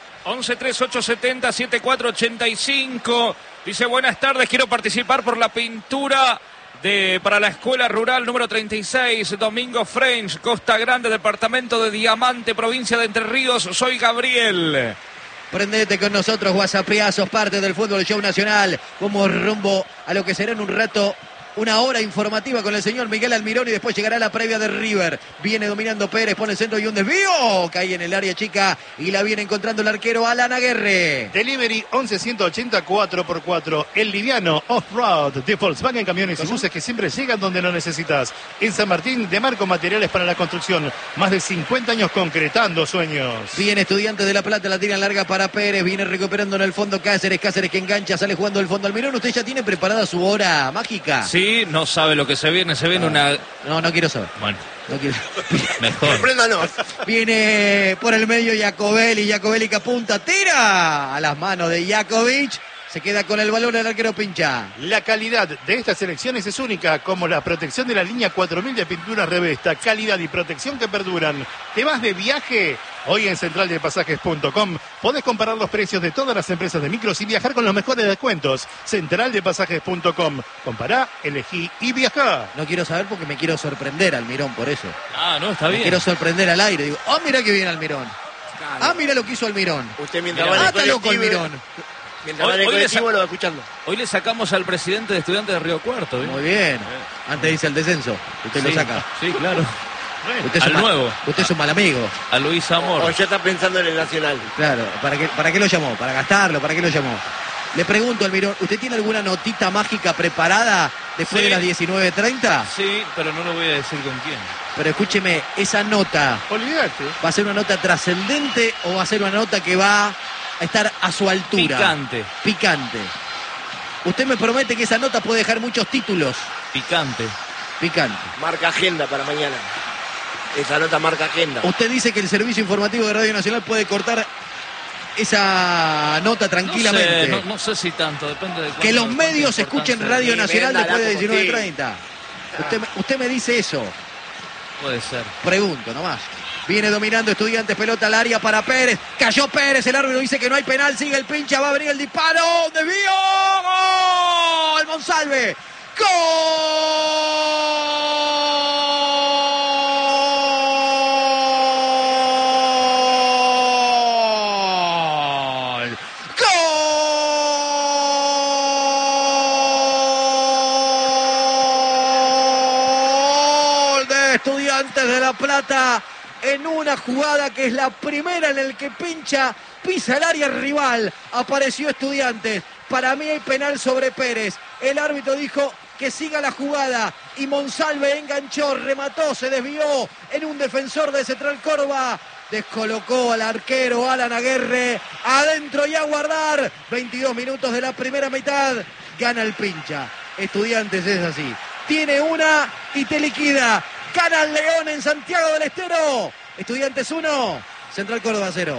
11-3-870-7485. Dice, buenas tardes, quiero participar por la pintura para la Escuela Rural número 36, Domingo French, Costa Grande, departamento de Diamante, provincia de Entre Ríos. Soy Gabriel.
Prendete con nosotros, WhatsApp, sos parte del Fútbol Show Nacional. Como rumbo a lo que será en un rato una hora informativa con el señor Miguel Almirón y después llegará la previa de River. Viene dominando Pérez, pone el centro y un desvío. Cae en el área chica y la viene encontrando el arquero Alan Aguerre.
Delivery 11-180 4x4. El liviano off-road de Volkswagen Camiones y Buses que siempre llegan donde lo necesitas. En San Martín, de Marco Materiales para la Construcción. Más de 50 años concretando sueños.
Viene Estudiantes de La Plata, la tira larga para Pérez. Viene recuperando en el fondo Cáceres. Cáceres que engancha, sale jugando el fondo Almirón. ¿Usted ya tiene preparada su hora mágica?
Sí, no sabe lo que se viene una...
No quiero saber.
Bueno,
No quiero.
mejor.
Sorpréndanos.
Viene por el medio Jacobelli que apunta, tira a las manos de Jakovic. Se queda con el balón el arquero Pincha.
La calidad de estas elecciones es única, como la protección de la línea 4000 de pinturas Revesta. Calidad y protección que perduran. ¿Te vas de viaje? Hoy en centraldepasajes.com podés comparar los precios de todas las empresas de micros y viajar con los mejores descuentos. Centraldepasajes.com. Compará, elegí y viajá.
No quiero saber porque me quiero sorprender, Almirón, por eso.
Ah, no, está
Me
bien.
quiero sorprender al aire. Digo, mira que viene Almirón. Mira lo que hizo Almirón.
Usted mientras
Mirá.
va en el
Está loco
colectivo,
Almirón.
mientras va en el
Hoy le
colectivo lo va escuchando.
Hoy le sacamos al presidente de Estudiantes de Río Cuarto. ¿eh?
Muy bien. Antes dice el descenso. Usted
Sí,
lo saca.
Sí, claro.
Usted es
Al
un
nuevo.
Usted es un mal amigo.
A Luis Amor.
O ya está pensando en el Nacional.
Claro. ¿Para qué lo llamó? ¿Para gastarlo? ¿Para qué lo llamó? Le pregunto, Almirón, ¿usted tiene alguna notita mágica preparada después
Sí.
de las 19:30?
Sí, pero no lo voy a decir con quién.
Pero escúcheme, esa nota,
Olvídate.
¿va a ser una nota trascendente o va a ser una nota que va a estar a su altura?
Picante.
Picante. Usted me promete que esa nota puede dejar muchos títulos.
Picante.
Picante.
Marca agenda para mañana. Esa nota marca agenda.
Usted dice que el servicio informativo de Radio Nacional puede cortar esa nota tranquilamente.
No sé si tanto, depende de cuánto-
Que los
cuánta
medios escuchen
importancia
Radio Nacional
Véndala
después de
como
19:30. Usted me dice eso.
Puede ser.
Pregunto nomás. Viene dominando Estudiantes, pelota al área para Pérez. Cayó Pérez, el árbitro dice que no hay penal. Sigue el Pincha, va a venir el disparo. ¡Desvío! ¡Gol! Monsalve. ¡Gol! ¡Gol de Estudiantes de La Plata! En una jugada que es la primera en el que Pincha pisa el área rival. Apareció Estudiantes. Para mí hay penal sobre Pérez. El árbitro dijo que siga la jugada y Monsalve enganchó, remató, se desvió en un defensor de Central Córdoba. Descolocó al arquero Alan Aguerre. Adentro y a guardar. 22 minutos de la primera mitad. Gana el Pincha. Estudiantes es así. Tiene una y te liquida. Gana el León en Santiago del Estero. Estudiantes 1, Central Córdoba 0.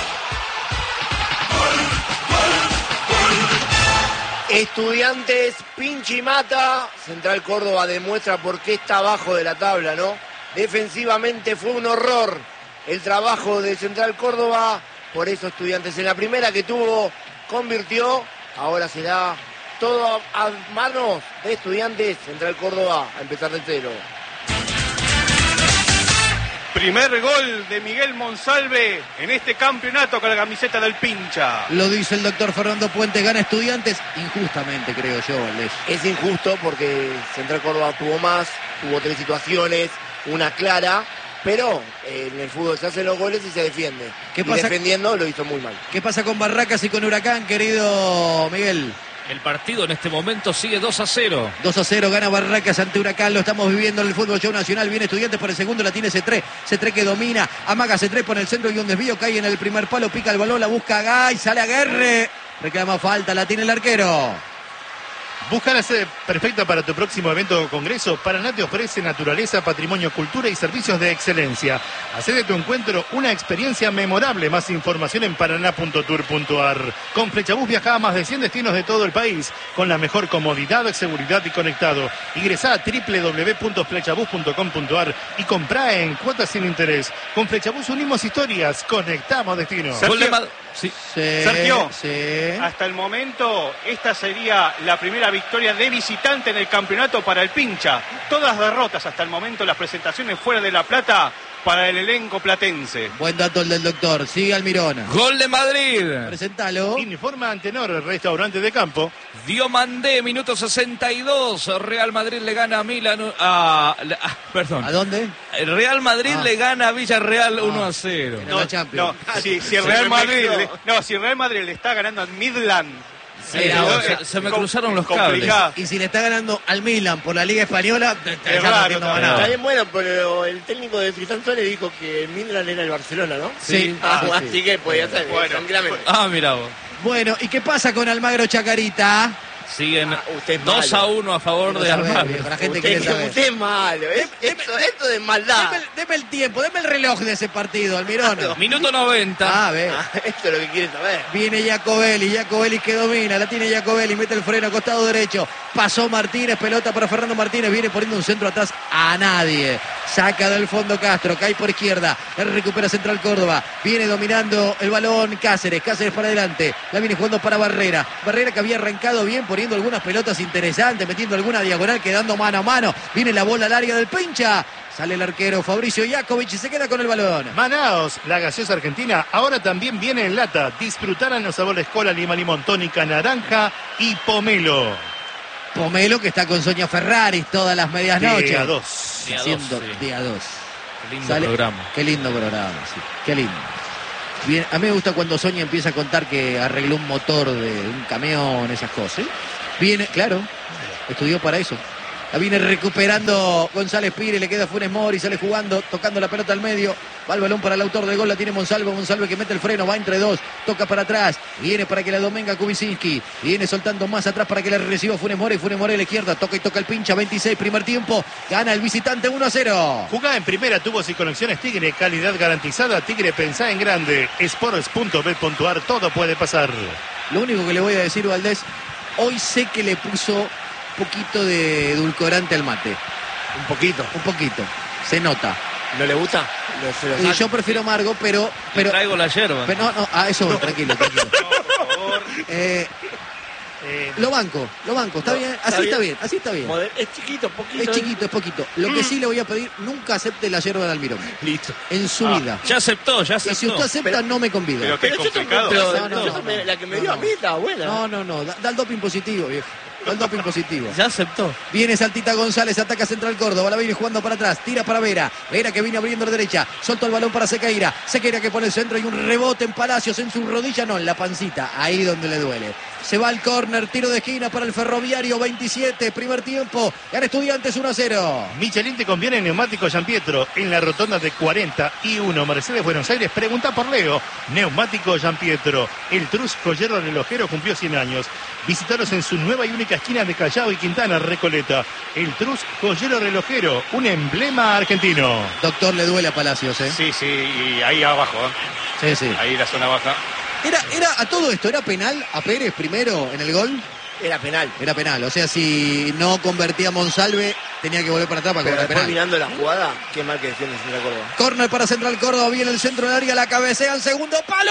Estudiantes, Pinchi mata. Central Córdoba demuestra por qué está abajo de la tabla, ¿no? Defensivamente fue un horror el trabajo de Central Córdoba. Por eso Estudiantes en la primera que tuvo convirtió. Ahora será todo a manos de Estudiantes. Central Córdoba a empezar de cero.
Primer gol de Miguel Monsalve en este campeonato con la camiseta del Pincha.
Lo dice el doctor Fernando Puente. Gana Estudiantes injustamente, creo yo, Valdés.
Es injusto porque Central Córdoba tuvo más, tuvo 3 situaciones, una clara, pero en el fútbol se hacen los goles y se defiende.
¿Qué
Y
pasa?
defendiendo lo hizo muy mal.
¿Qué pasa con Barracas y con Huracán, querido Miguel?
El partido en este momento sigue 2-0.
2-0 gana Barracas ante Huracán, lo estamos viviendo en el Fútbol Show Nacional. Viene Estudiantes por el segundo, la tiene C3. C3 que domina, amaga C3 por el centro y un desvío, cae en el primer palo, pica el balón, la busca Gay, sale Aguerre. Reclama falta, la tiene el arquero.
Busca la sede perfecta para tu próximo evento o congreso. Paraná te ofrece naturaleza, patrimonio, cultura y servicios de excelencia. Hacé de tu encuentro una experiencia memorable. Más información en paraná.tour.ar. Con Flechabús viaja a más de 100 destinos de todo el país con la mejor comodidad, seguridad y conectado. Ingresá a www.flechabús.com.ar y comprá en cuotas sin interés. Con Flechabús unimos historias, conectamos destinos.
Sergio.
Gol de
Sí,
Sergio.
sí.
Hasta el momento, esta sería la primera victoria de visitante en el campeonato para el Pincha. Todas derrotas hasta el momento, las presentaciones fuera de La Plata para el elenco platense.
Buen dato el del doctor. Sigue Almirón.
Gol de Madrid.
Presentalo.
Informa Antenor, el restaurante de campo.
Diomandé, minuto 62. Real Madrid le gana a Milan. Perdón.
¿A dónde?
El Real Madrid le gana a Villarreal 1-0.
En la Champions.
Si el Real Madrid, si el Real Madrid le está ganando a Midland.
Sí, se me cruzaron los cables.
Y si le está ganando al Milan por la Liga Española,
es raro.
Está bien bueno, pero el técnico de Tristán Suárez dijo que el Milan era el Barcelona, ¿no?
Sí.
Así que podía ser.
Bueno,
tranquilamente.
Mira vos.
Bueno, ¿y qué pasa con Almagro Chacarita?
Siguen
usted es
2-1 a favor de Almagro.
La gente quiere saber.
Usted es malo. Esto de maldad.
Deme el tiempo, deme el reloj de ese partido, Almirón.
Minuto 90.
Ve.
Esto es lo que quiere saber.
Viene Jacobelli que domina, la tiene Jacobelli, mete el freno, costado derecho. Pasó Martínez, pelota para Fernando Martínez, viene poniendo un centro atrás a nadie. Saca del fondo Castro, cae por izquierda, recupera Central Córdoba. Viene dominando el balón Cáceres para adelante. La viene jugando para Barrera. Barrera que había arrancado bien, poniendo algunas pelotas interesantes, metiendo alguna diagonal, quedando mano a mano. Viene la bola al área del Pincha. Sale el arquero Fabricio Iakovic y se queda con el balón.
Manaos, la gaseosa argentina, ahora también viene en lata. Disfrutarán los sabores cola, lima, limón, tónica, naranja y pomelo.
Pomelo que está con Sonia Ferraris todas las medias noches.
Día 2.
Haciendo día 2.
Qué lindo programa.
Qué lindo programa, sí. Qué lindo. Bien, a mí me gusta cuando Sonia empieza a contar que arregló un motor de un camión, esas cosas. Viene, claro, estudió para eso. La viene recuperando González Pires, le queda Funes Mori, sale jugando, tocando la pelota al medio. Va el balón para el autor del gol, la tiene Monsalve que mete el freno, va entre dos, toca para atrás, viene para que la domenga Kubicinski, viene soltando más atrás para que la reciba Funes Mori a la izquierda, toca y toca el Pincha, 26, primer tiempo, gana el visitante 1-0.
Jugá en primera, tubos y conexiones Tigre, calidad garantizada. Tigre, pensá en grande. Sports.bet.ar, todo puede pasar.
Lo único que le voy a decir, Valdés, hoy sé que le puso poquito de edulcorante al mate.
Un poquito.
Se nota.
¿No le gusta?
Y yo prefiero amargo, pero
traigo la yerba.
Pero no, eso voy, tranquilo.
No, por favor.
Lo banco, está bien, así está bien.
Es chiquito, poquito.
Es poquito. Lo que sí le voy a pedir, nunca acepte la yerba de Almirón.
Listo.
En su vida.
Ya aceptó.
Y si usted acepta, no me convida.
Pero que es complicado.
La que me dio a mí estaba buena.
No, da el doping positivo, viejo. El doping positivo.
Ya aceptó.
Viene Saltita González, ataca Central Córdoba, la viene jugando para atrás, tira para Vera que viene abriendo la derecha, soltó el balón para Sequeira que pone el centro y un rebote en Palacios, en su rodilla, no, en la pancita, ahí donde le duele. Se va al córner, tiro de esquina para el Ferroviario, 27, primer tiempo, gana Estudiantes 1-0.
Michelin te conviene Neumático Giampietro, en la rotonda de 41 Mercedes Buenos Aires. Pregunta por Leo. Neumático Giampietro, el Trus joyero relojero cumplió 100 años. Visitaros en su nueva y única esquina de Callao y Quintana, Recoleta. El Trus joyero relojero, un emblema argentino.
Doctor, le duele a Palacios, ¿eh?
Sí, y ahí abajo,
Sí.
ahí la zona baja.
Era a todo esto, ¿era penal a Pérez primero en el gol?
Era penal.
Era penal, o sea, si no convertía Monsalve, tenía que volver para atrás para
Pero
cobrar
después
penal.
mirando la jugada, qué mal que defiende Central Córdoba.
Córner para Central Córdoba, viene el centro del área, la cabecea al segundo palo.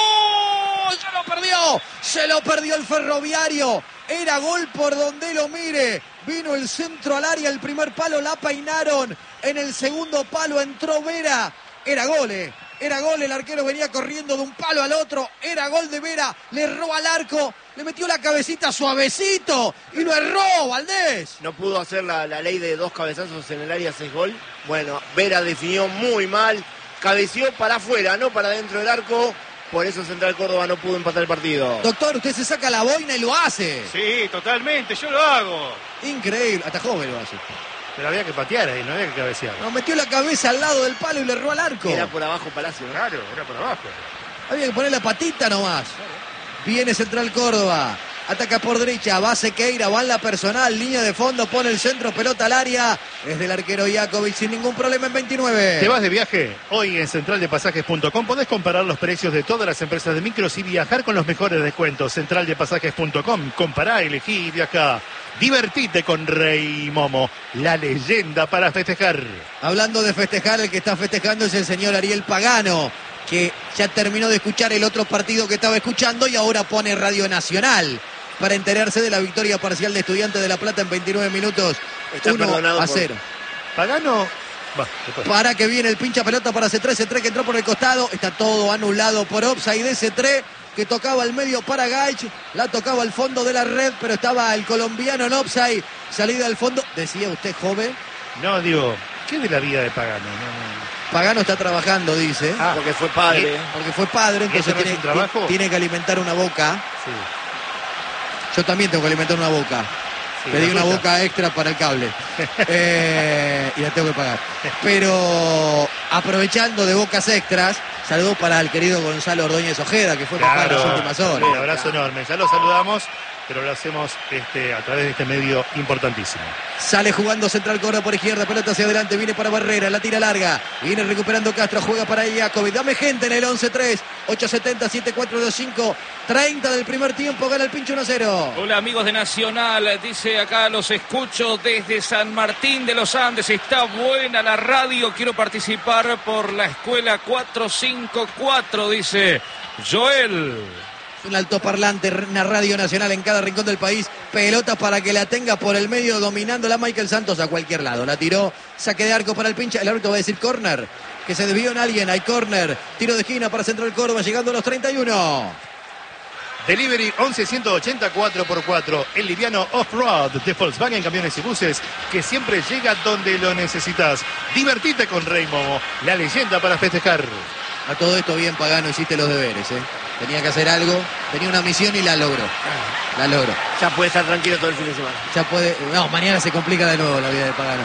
Se lo perdió el Ferroviario. Era gol por donde lo mire. Vino el centro al área, el primer palo la peinaron. En el segundo palo entró Vera. Era gol, el arquero venía corriendo de un palo al otro. Era gol de Vera, le erró al arco. Le metió la cabecita suavecito y lo erró, Valdés.
No pudo hacer la ley de 2 cabezazos en el área, 6 gol. Bueno, Vera definió muy mal. Cabeció para afuera, no para dentro del arco. Por eso Central Córdoba no pudo empatar el partido.
Doctor, usted se saca la boina y lo hace.
Sí, totalmente, yo lo hago.
Increíble, hasta joven lo hace.
Pero había que patear ahí, no había que cabecear.
No, metió la cabeza al lado del palo y le erró al arco.
Era por abajo Palacio, ¿no?
Claro, era por abajo.
Había que poner la patita nomás. Viene Central Córdoba. Ataca por derecha, va Sequeira, va en la personal, línea de fondo, pone el centro, pelota al área. Es del arquero Iakovic sin ningún problema en 29.
¿Te vas de viaje? Hoy en centraldepasajes.com podés comparar los precios de todas las empresas de micros y viajar con los mejores descuentos. Centraldepasajes.com, compará, elegí y viajá. Divertite con Rey Momo, la leyenda para festejar.
Hablando de festejar, el que está festejando es el señor Ariel Pagano, que ya terminó de escuchar el otro partido que estaba escuchando y ahora pone Radio Nacional para enterarse de la victoria parcial de Estudiantes de La Plata en 29 minutos.
Está
1-0.
Pagano
Para que viene el pincha pelota para C3, C3 que entró por el costado. Está todo anulado por offside de C3, que tocaba al medio para Gaich. La tocaba al fondo de la red, pero estaba el colombiano en offside. Salida al fondo. Decía usted, joven.
No, digo, ¿qué de la vida de Pagano? No.
Pagano está trabajando, dice.
Porque fue padre.
Porque fue padre, entonces
¿Eso no es un trabajo?
tiene que alimentar una boca.
Sí.
Yo también tengo que alimentar una boca.
Sí,
Pedí una
tuya.
boca extra para el cable. Y la tengo que pagar. Pero aprovechando de bocas extras, saludos para el querido Gonzalo Ordóñez Ojeda, que fue papá en las últimas horas.
Un abrazo enorme. Ya lo saludamos, pero lo hacemos a través de este medio importantísimo.
Sale jugando Central Córdoba por izquierda, pelota hacia adelante, viene para Barrera, la tira larga, viene recuperando Castro, juega para Jacobi, dame gente en el 11-3, 870-7425, 30 del primer tiempo, gana el pincho 1-0.
Hola amigos de Nacional, dice acá, los escucho desde San Martín de los Andes, está buena la radio, quiero participar por la escuela 454, dice Joel.
Un altoparlante, una radio nacional en cada rincón del país. Pelota para que la tenga por el medio, dominándola Michael Santos a cualquier lado. La tiró, saque de arco para el pincha. El árbitro va a decir córner, que se desvió en alguien. Hay córner, tiro de esquina para Central Córdoba, llegando a los 31.
Delivery 11-180 4x4. El liviano off-road de Volkswagen Camiones y Buses, que siempre llega donde lo necesitas. Divertite con Rey Momo, la leyenda para festejar.
A todo esto bien, Pagano, hiciste los deberes, ¿eh? Tenía que hacer algo, tenía una misión y la logró. La logró.
Ya puede estar tranquilo todo el fin de semana.
Ya puede. No, mañana se complica de nuevo la vida de Pagano.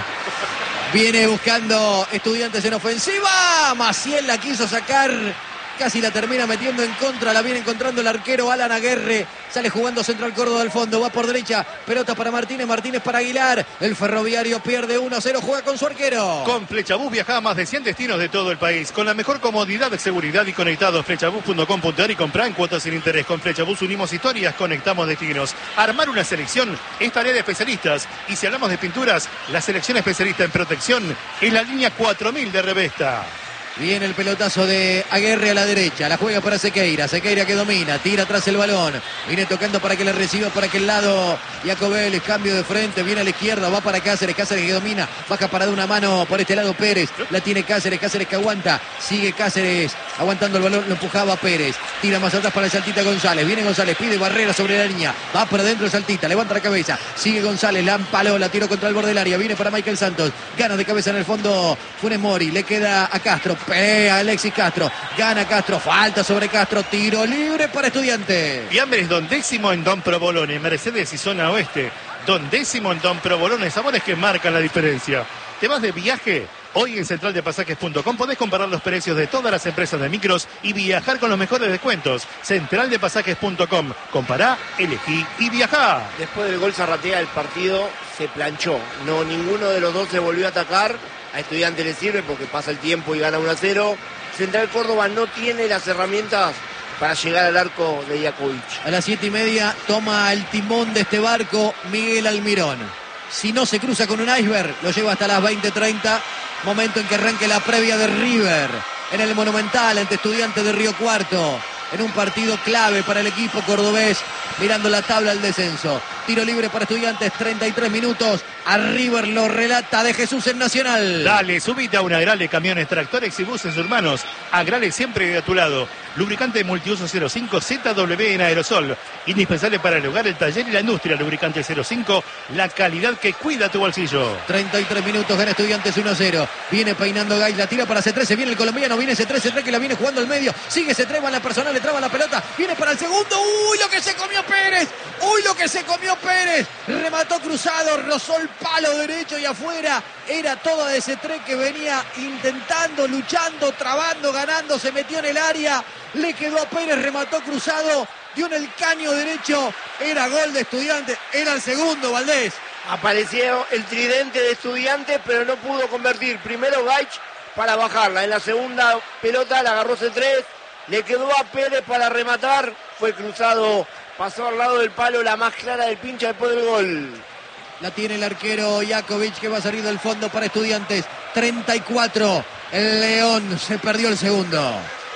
Viene buscando Estudiantes en ofensiva. Maciel la quiso sacar. Casi la termina metiendo en contra. La viene encontrando el arquero Alan Aguerre. Sale jugando Central Córdoba al fondo. Va por derecha. Pelota para Martínez. Martínez para Aguilar. El Ferroviario pierde 1-0. Juega con su arquero.
Con Flechabús viaja a más de 100 destinos de todo el país. Con la mejor comodidad, seguridad y conectados. Flechabús.com.ar y comprar en cuotas sin interés. Con Flechabús unimos historias, conectamos destinos. Armar una selección es tarea de especialistas. Y si hablamos de pinturas, la selección especialista en protección es la línea 4000 de Revesta.
Viene el pelotazo de Aguerre a la derecha. La juega para Sequeira. Sequeira que domina. Tira atrás el balón. Viene tocando para que le reciba por aquel lado Jacobel. Cambio de frente. Viene a la izquierda. Va para Cáceres. Cáceres que domina. Baja para de una mano por este lado Pérez. La tiene Cáceres. Cáceres que aguanta. Sigue Cáceres aguantando el balón. Lo empujaba Pérez. Tira más atrás para el Saltita González. Viene González. Pide barrera sobre la línea. Va para adentro el Saltita. Levanta la cabeza. Sigue González. La empaló. La tiró contra el borde del área. Viene para Michael Santos. Gana de cabeza en el fondo Funes Mori. Le queda a Castro. Pelea Alexis Castro, gana Castro, falta sobre Castro, tiro libre para Estudiantes.
Fiambres es Don Décimo en Don Provolone, Mercedes y zona oeste. Don Décimo en Don Provolone, sabores que marcan la diferencia. ¿Te vas de viaje? Hoy en centraldepasajes.com podés comparar los precios de todas las empresas de micros y viajar con los mejores descuentos. Centraldepasajes.com, compará, elegí y viajá.
Después del gol Zarratea, el partido se planchó. No, ninguno de los dos se volvió a atacar. A Estudiantes le sirve porque pasa el tiempo y gana 1-0. Central Córdoba no tiene las herramientas para llegar al arco de Jakovic.
A las 7:30 toma el timón de este barco Miguel Almirón. Si no se cruza con un iceberg, lo lleva hasta las 20:30. Momento en que arranque la previa de River en el Monumental ante Estudiantes de Río Cuarto. En un partido clave para el equipo cordobés, mirando la tabla al descenso. Tiro libre para Estudiantes, 33 minutos. A River lo relata de Jesús en Nacional.
Dale, subite a una Agrale, camiones, tractores y buses urbanos. Agrale siempre a tu lado. Lubricante multiuso 05 ZW en aerosol. Indispensable para el hogar, el taller y la industria. Lubricante 05, la calidad que cuida tu bolsillo.
33 minutos, gana Estudiantes 1-0. Viene peinando Gais, la tira para C13. Viene el colombiano, viene C3 que la viene jugando al medio. Sigue C3, va en la personal, le traba la pelota. Viene para el segundo. ¡Uy, lo que se comió Pérez! ¡Uy, lo que se comió Pérez! Remató cruzado, rozó el palo derecho y afuera. Era toda de C3 que venía intentando, luchando, trabando, ganando. Se metió en el área. Le quedó a Pérez, remató cruzado. Dio en el caño derecho. Era gol de Estudiantes. Era el segundo, Valdés.
Apareció el tridente de Estudiantes, pero no pudo convertir. Primero Gaich para bajarla. En la segunda pelota la agarró C3. Le quedó a Pérez para rematar. Fue cruzado. Pasó al lado del palo, la más clara del pincha después del gol.
La tiene el arquero Jakovic que va a salir del fondo para Estudiantes. 34. El León se perdió el segundo.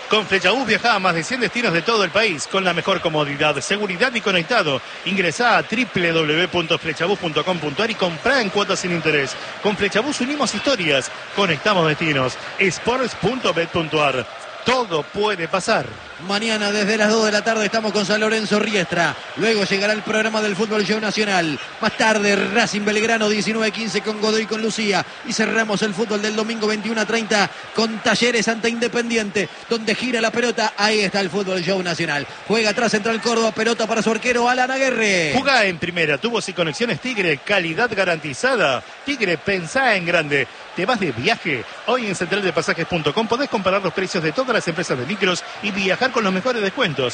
Con Flechabús viaja a más de 100 destinos de todo el país con la mejor comodidad, seguridad y conectado. Ingresá a www.flechabús.com.ar y comprá en cuotas sin interés. Con Flechabús unimos historias, conectamos destinos. Sports.bet.ar. Todo puede pasar.
Mañana desde las 2 de la tarde estamos con San Lorenzo Riestra. Luego llegará el programa del Fútbol Show Nacional. Más tarde Racing Belgrano 19:15 con Godoy con Lucía. Y cerramos el fútbol del domingo 21:30 con Talleres ante Independiente, donde gira la pelota. Ahí está el Fútbol Show Nacional. Juega atrás Central Córdoba, pelota para su arquero Alan Aguerre.
Jugá en primera, tubos y conexiones Tigre, calidad garantizada. Tigre, pensá en grande. ¿Te vas de viaje? Hoy en centraldepasajes.com podés comparar los precios de todas las empresas de micros y viajar con los mejores descuentos.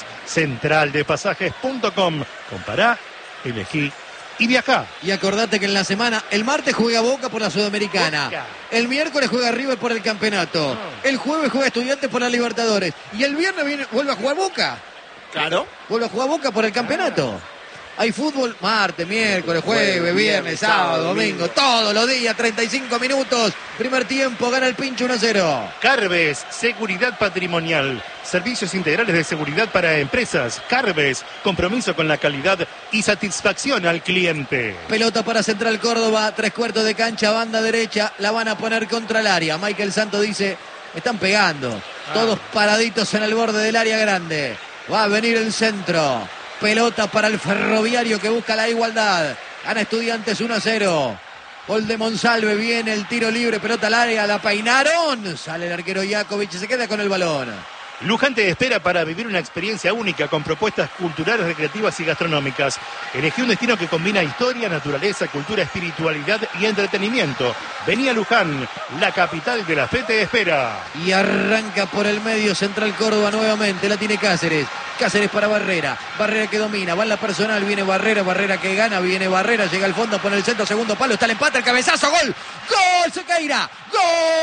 Centraldepasajes.com. Compará, elegí y viajá.
Y acordate que en la semana, el martes juega Boca por la Sudamericana.
Boca.
El miércoles juega River por el campeonato. El jueves juega Estudiantes por la Libertadores. Y el viernes vuelve a jugar Boca.
Claro.
Vuelve a jugar Boca por el campeonato. Hay fútbol martes, miércoles, jueves, viernes, sábado, domingo, todos los días, 35 minutos. Primer tiempo, gana el Pincho 1-0.
Carves, seguridad patrimonial. Servicios integrales de seguridad para empresas. Carves, compromiso con la calidad y satisfacción al cliente.
Pelota para Central Córdoba, 3/4 de cancha, banda derecha. La van a poner contra el área. Michael Santos dice, están pegando. Todos paraditos en el borde del área grande. Va a venir el centro. Pelota para el Ferroviario que busca la igualdad. Gana Estudiantes 1-0. Gol de Monsalve, viene el tiro libre, pelota al área, la peinaron. Sale el arquero Jakovic y se queda con el balón.
Luján te espera para vivir una experiencia única con propuestas culturales, recreativas y gastronómicas. Elegí un destino que combina historia, naturaleza, cultura, espiritualidad y entretenimiento. Vení a Luján, la capital de la fe te espera.
Y arranca por el medio Central Córdoba nuevamente, la tiene Cáceres. Cáceres para Barrera, Barrera que domina, va en la personal, viene Barrera, Barrera que gana, viene Barrera, llega al fondo, pone el centro, segundo palo, está el empate, el cabezazo, gol, gol, Sequeira, gol,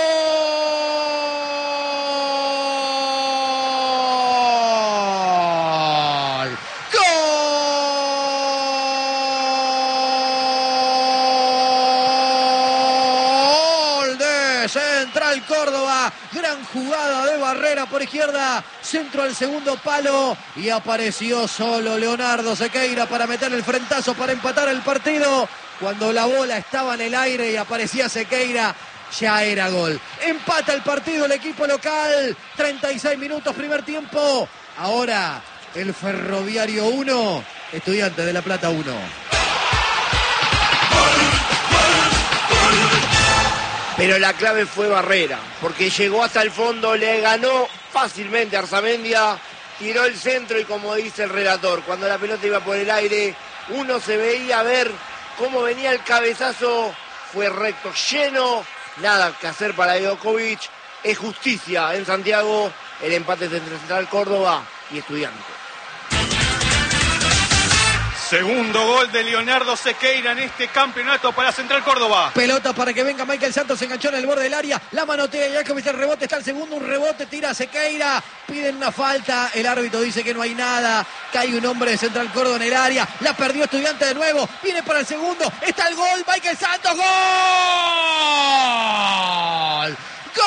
gol de Central Córdoba. Gran jugada de Barrera por izquierda, centro al segundo palo y apareció solo Leonardo Sequeira para meter el frentazo para empatar el partido. Cuando la bola estaba en el aire y aparecía Sequeira, ya era gol. Empata el partido el equipo local, 36 minutos primer tiempo. Ahora el Ferroviario 1, Estudiantes de La Plata 1.
Pero la clave fue Barrera, porque llegó hasta el fondo, le ganó fácilmente a Arzamendia, tiró el centro y como dice el relator, cuando la pelota iba por el aire, uno se veía ver cómo venía el cabezazo, fue recto, lleno, nada que hacer para Jakovic, es justicia en Santiago, el empate entre Central Córdoba y Estudiantes.
Segundo gol de Leonardo Sequeira en este campeonato para Central Córdoba.
Pelota para que venga Michael Santos, se enganchó en el borde del área, la manotea Jakovic, el rebote, está el segundo, un rebote, tira Sequeira, piden una falta, el árbitro dice que no hay nada, cae un hombre de Central Córdoba en el área, la perdió Estudiante de nuevo, viene para el segundo, está el gol, Michael Santos, gol, gol.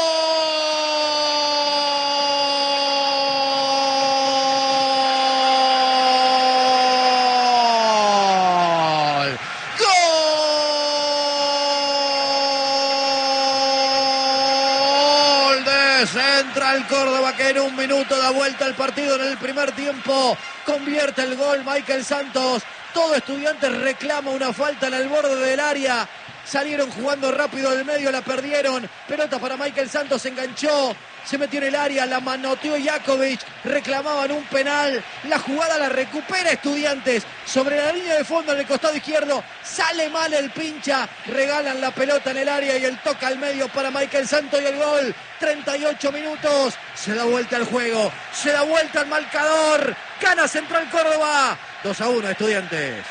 Central Córdoba que en un minuto da vuelta al partido en el primer tiempo, convierte el gol Michael Santos, todo Estudiantes reclama una falta en el borde del área, salieron jugando rápido del medio, la perdieron, pelota para Michael Santos, se enganchó, se metió en el área, la manoteó Jakovic, reclamaban un penal, la jugada la recupera Estudiantes, sobre la línea de fondo en el costado izquierdo, sale mal el pincha, regalan la pelota en el área y el toca al medio para Michael Santos y el gol, 38 minutos, se da vuelta el juego, se da vuelta el marcador, gana Central Córdoba, 2-1 Estudiantes.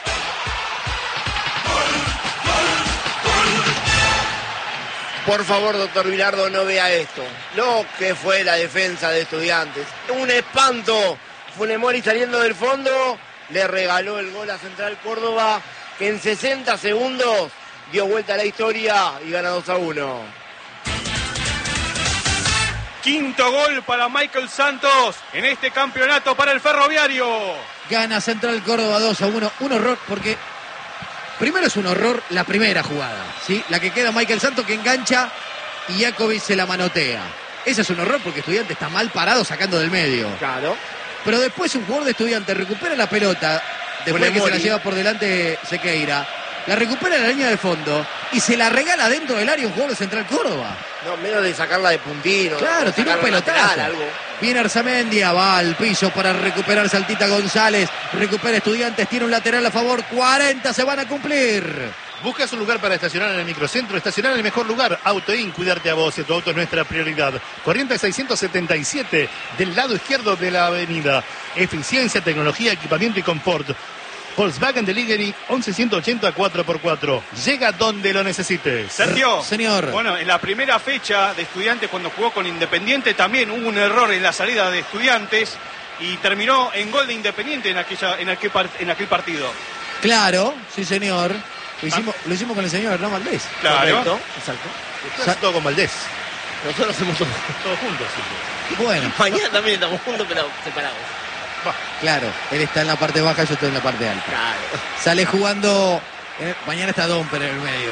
Por favor, doctor Bilardo, no vea esto. Lo que fue la defensa de Estudiantes. Un espanto. Funemori saliendo del fondo, le regaló el gol a Central Córdoba, que en 60 segundos dio vuelta a la historia y gana 2-1.
Quinto gol para Michael Santos en este campeonato para el Ferroviario.
Gana Central Córdoba 2-1. Un horror porque primero es un horror la primera jugada, ¿sí? La que queda Michael Santos que engancha y Jakovic se la manotea. Ese es un horror porque Estudiante está mal parado sacando del medio.
Claro.
Pero después un jugador de Estudiante recupera la pelota, después de que se la lleva por delante Sequeira, la recupera en la línea de fondo y se la regala dentro del área un jugador de Central Córdoba.
No, menos de sacarla de puntino.
Claro, tiene un pelotazo. Viene Arzamendia, va al piso para recuperar Saltita González. Recupera Estudiantes, tiene un lateral a favor. 40 se van a cumplir.
¿Buscas un lugar para estacionar en el microcentro? Estacionar en el mejor lugar. Autoin, cuidarte a vos. Tu auto es nuestra prioridad. Corrientes 677 del lado izquierdo de la avenida. Eficiencia, tecnología, equipamiento y confort. Volkswagen Delivery 1180 4x4. Llega donde lo necesites.
Sergio.
Señor.
Bueno, en la primera fecha de Estudiantes, cuando jugó con Independiente, también hubo un error en la salida de Estudiantes y terminó en gol de Independiente en aquel partido.
Claro, sí señor. Lo hicimos con el señor Hernán Valdés.
Claro.
Correcto, exacto.
Estás todo con Valdés.
Nosotros hacemos todo.
Todos juntos. Sí.
Bueno,
Mañana también estamos juntos, pero separados.
claro, él está en la parte baja, yo estoy en la parte alta.
Claro.
Sale jugando, mañana está Domper en el medio.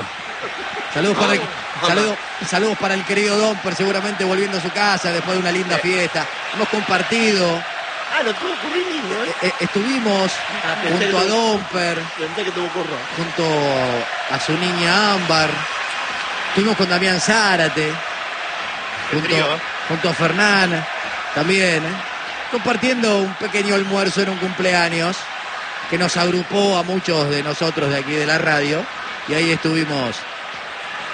Saludos para el querido Domper, seguramente volviendo a su casa después de una linda fiesta. Hemos compartido,
Lo tuvo Currini, ¿no?
estuvimos junto a Domper,
Pensé que tuvo Curro.
junto a su niña Ámbar, estuvimos con Damián Zárate, junto a Fernán, también, compartiendo un pequeño almuerzo en un cumpleaños que nos agrupó a muchos de nosotros de aquí de la radio, y ahí estuvimos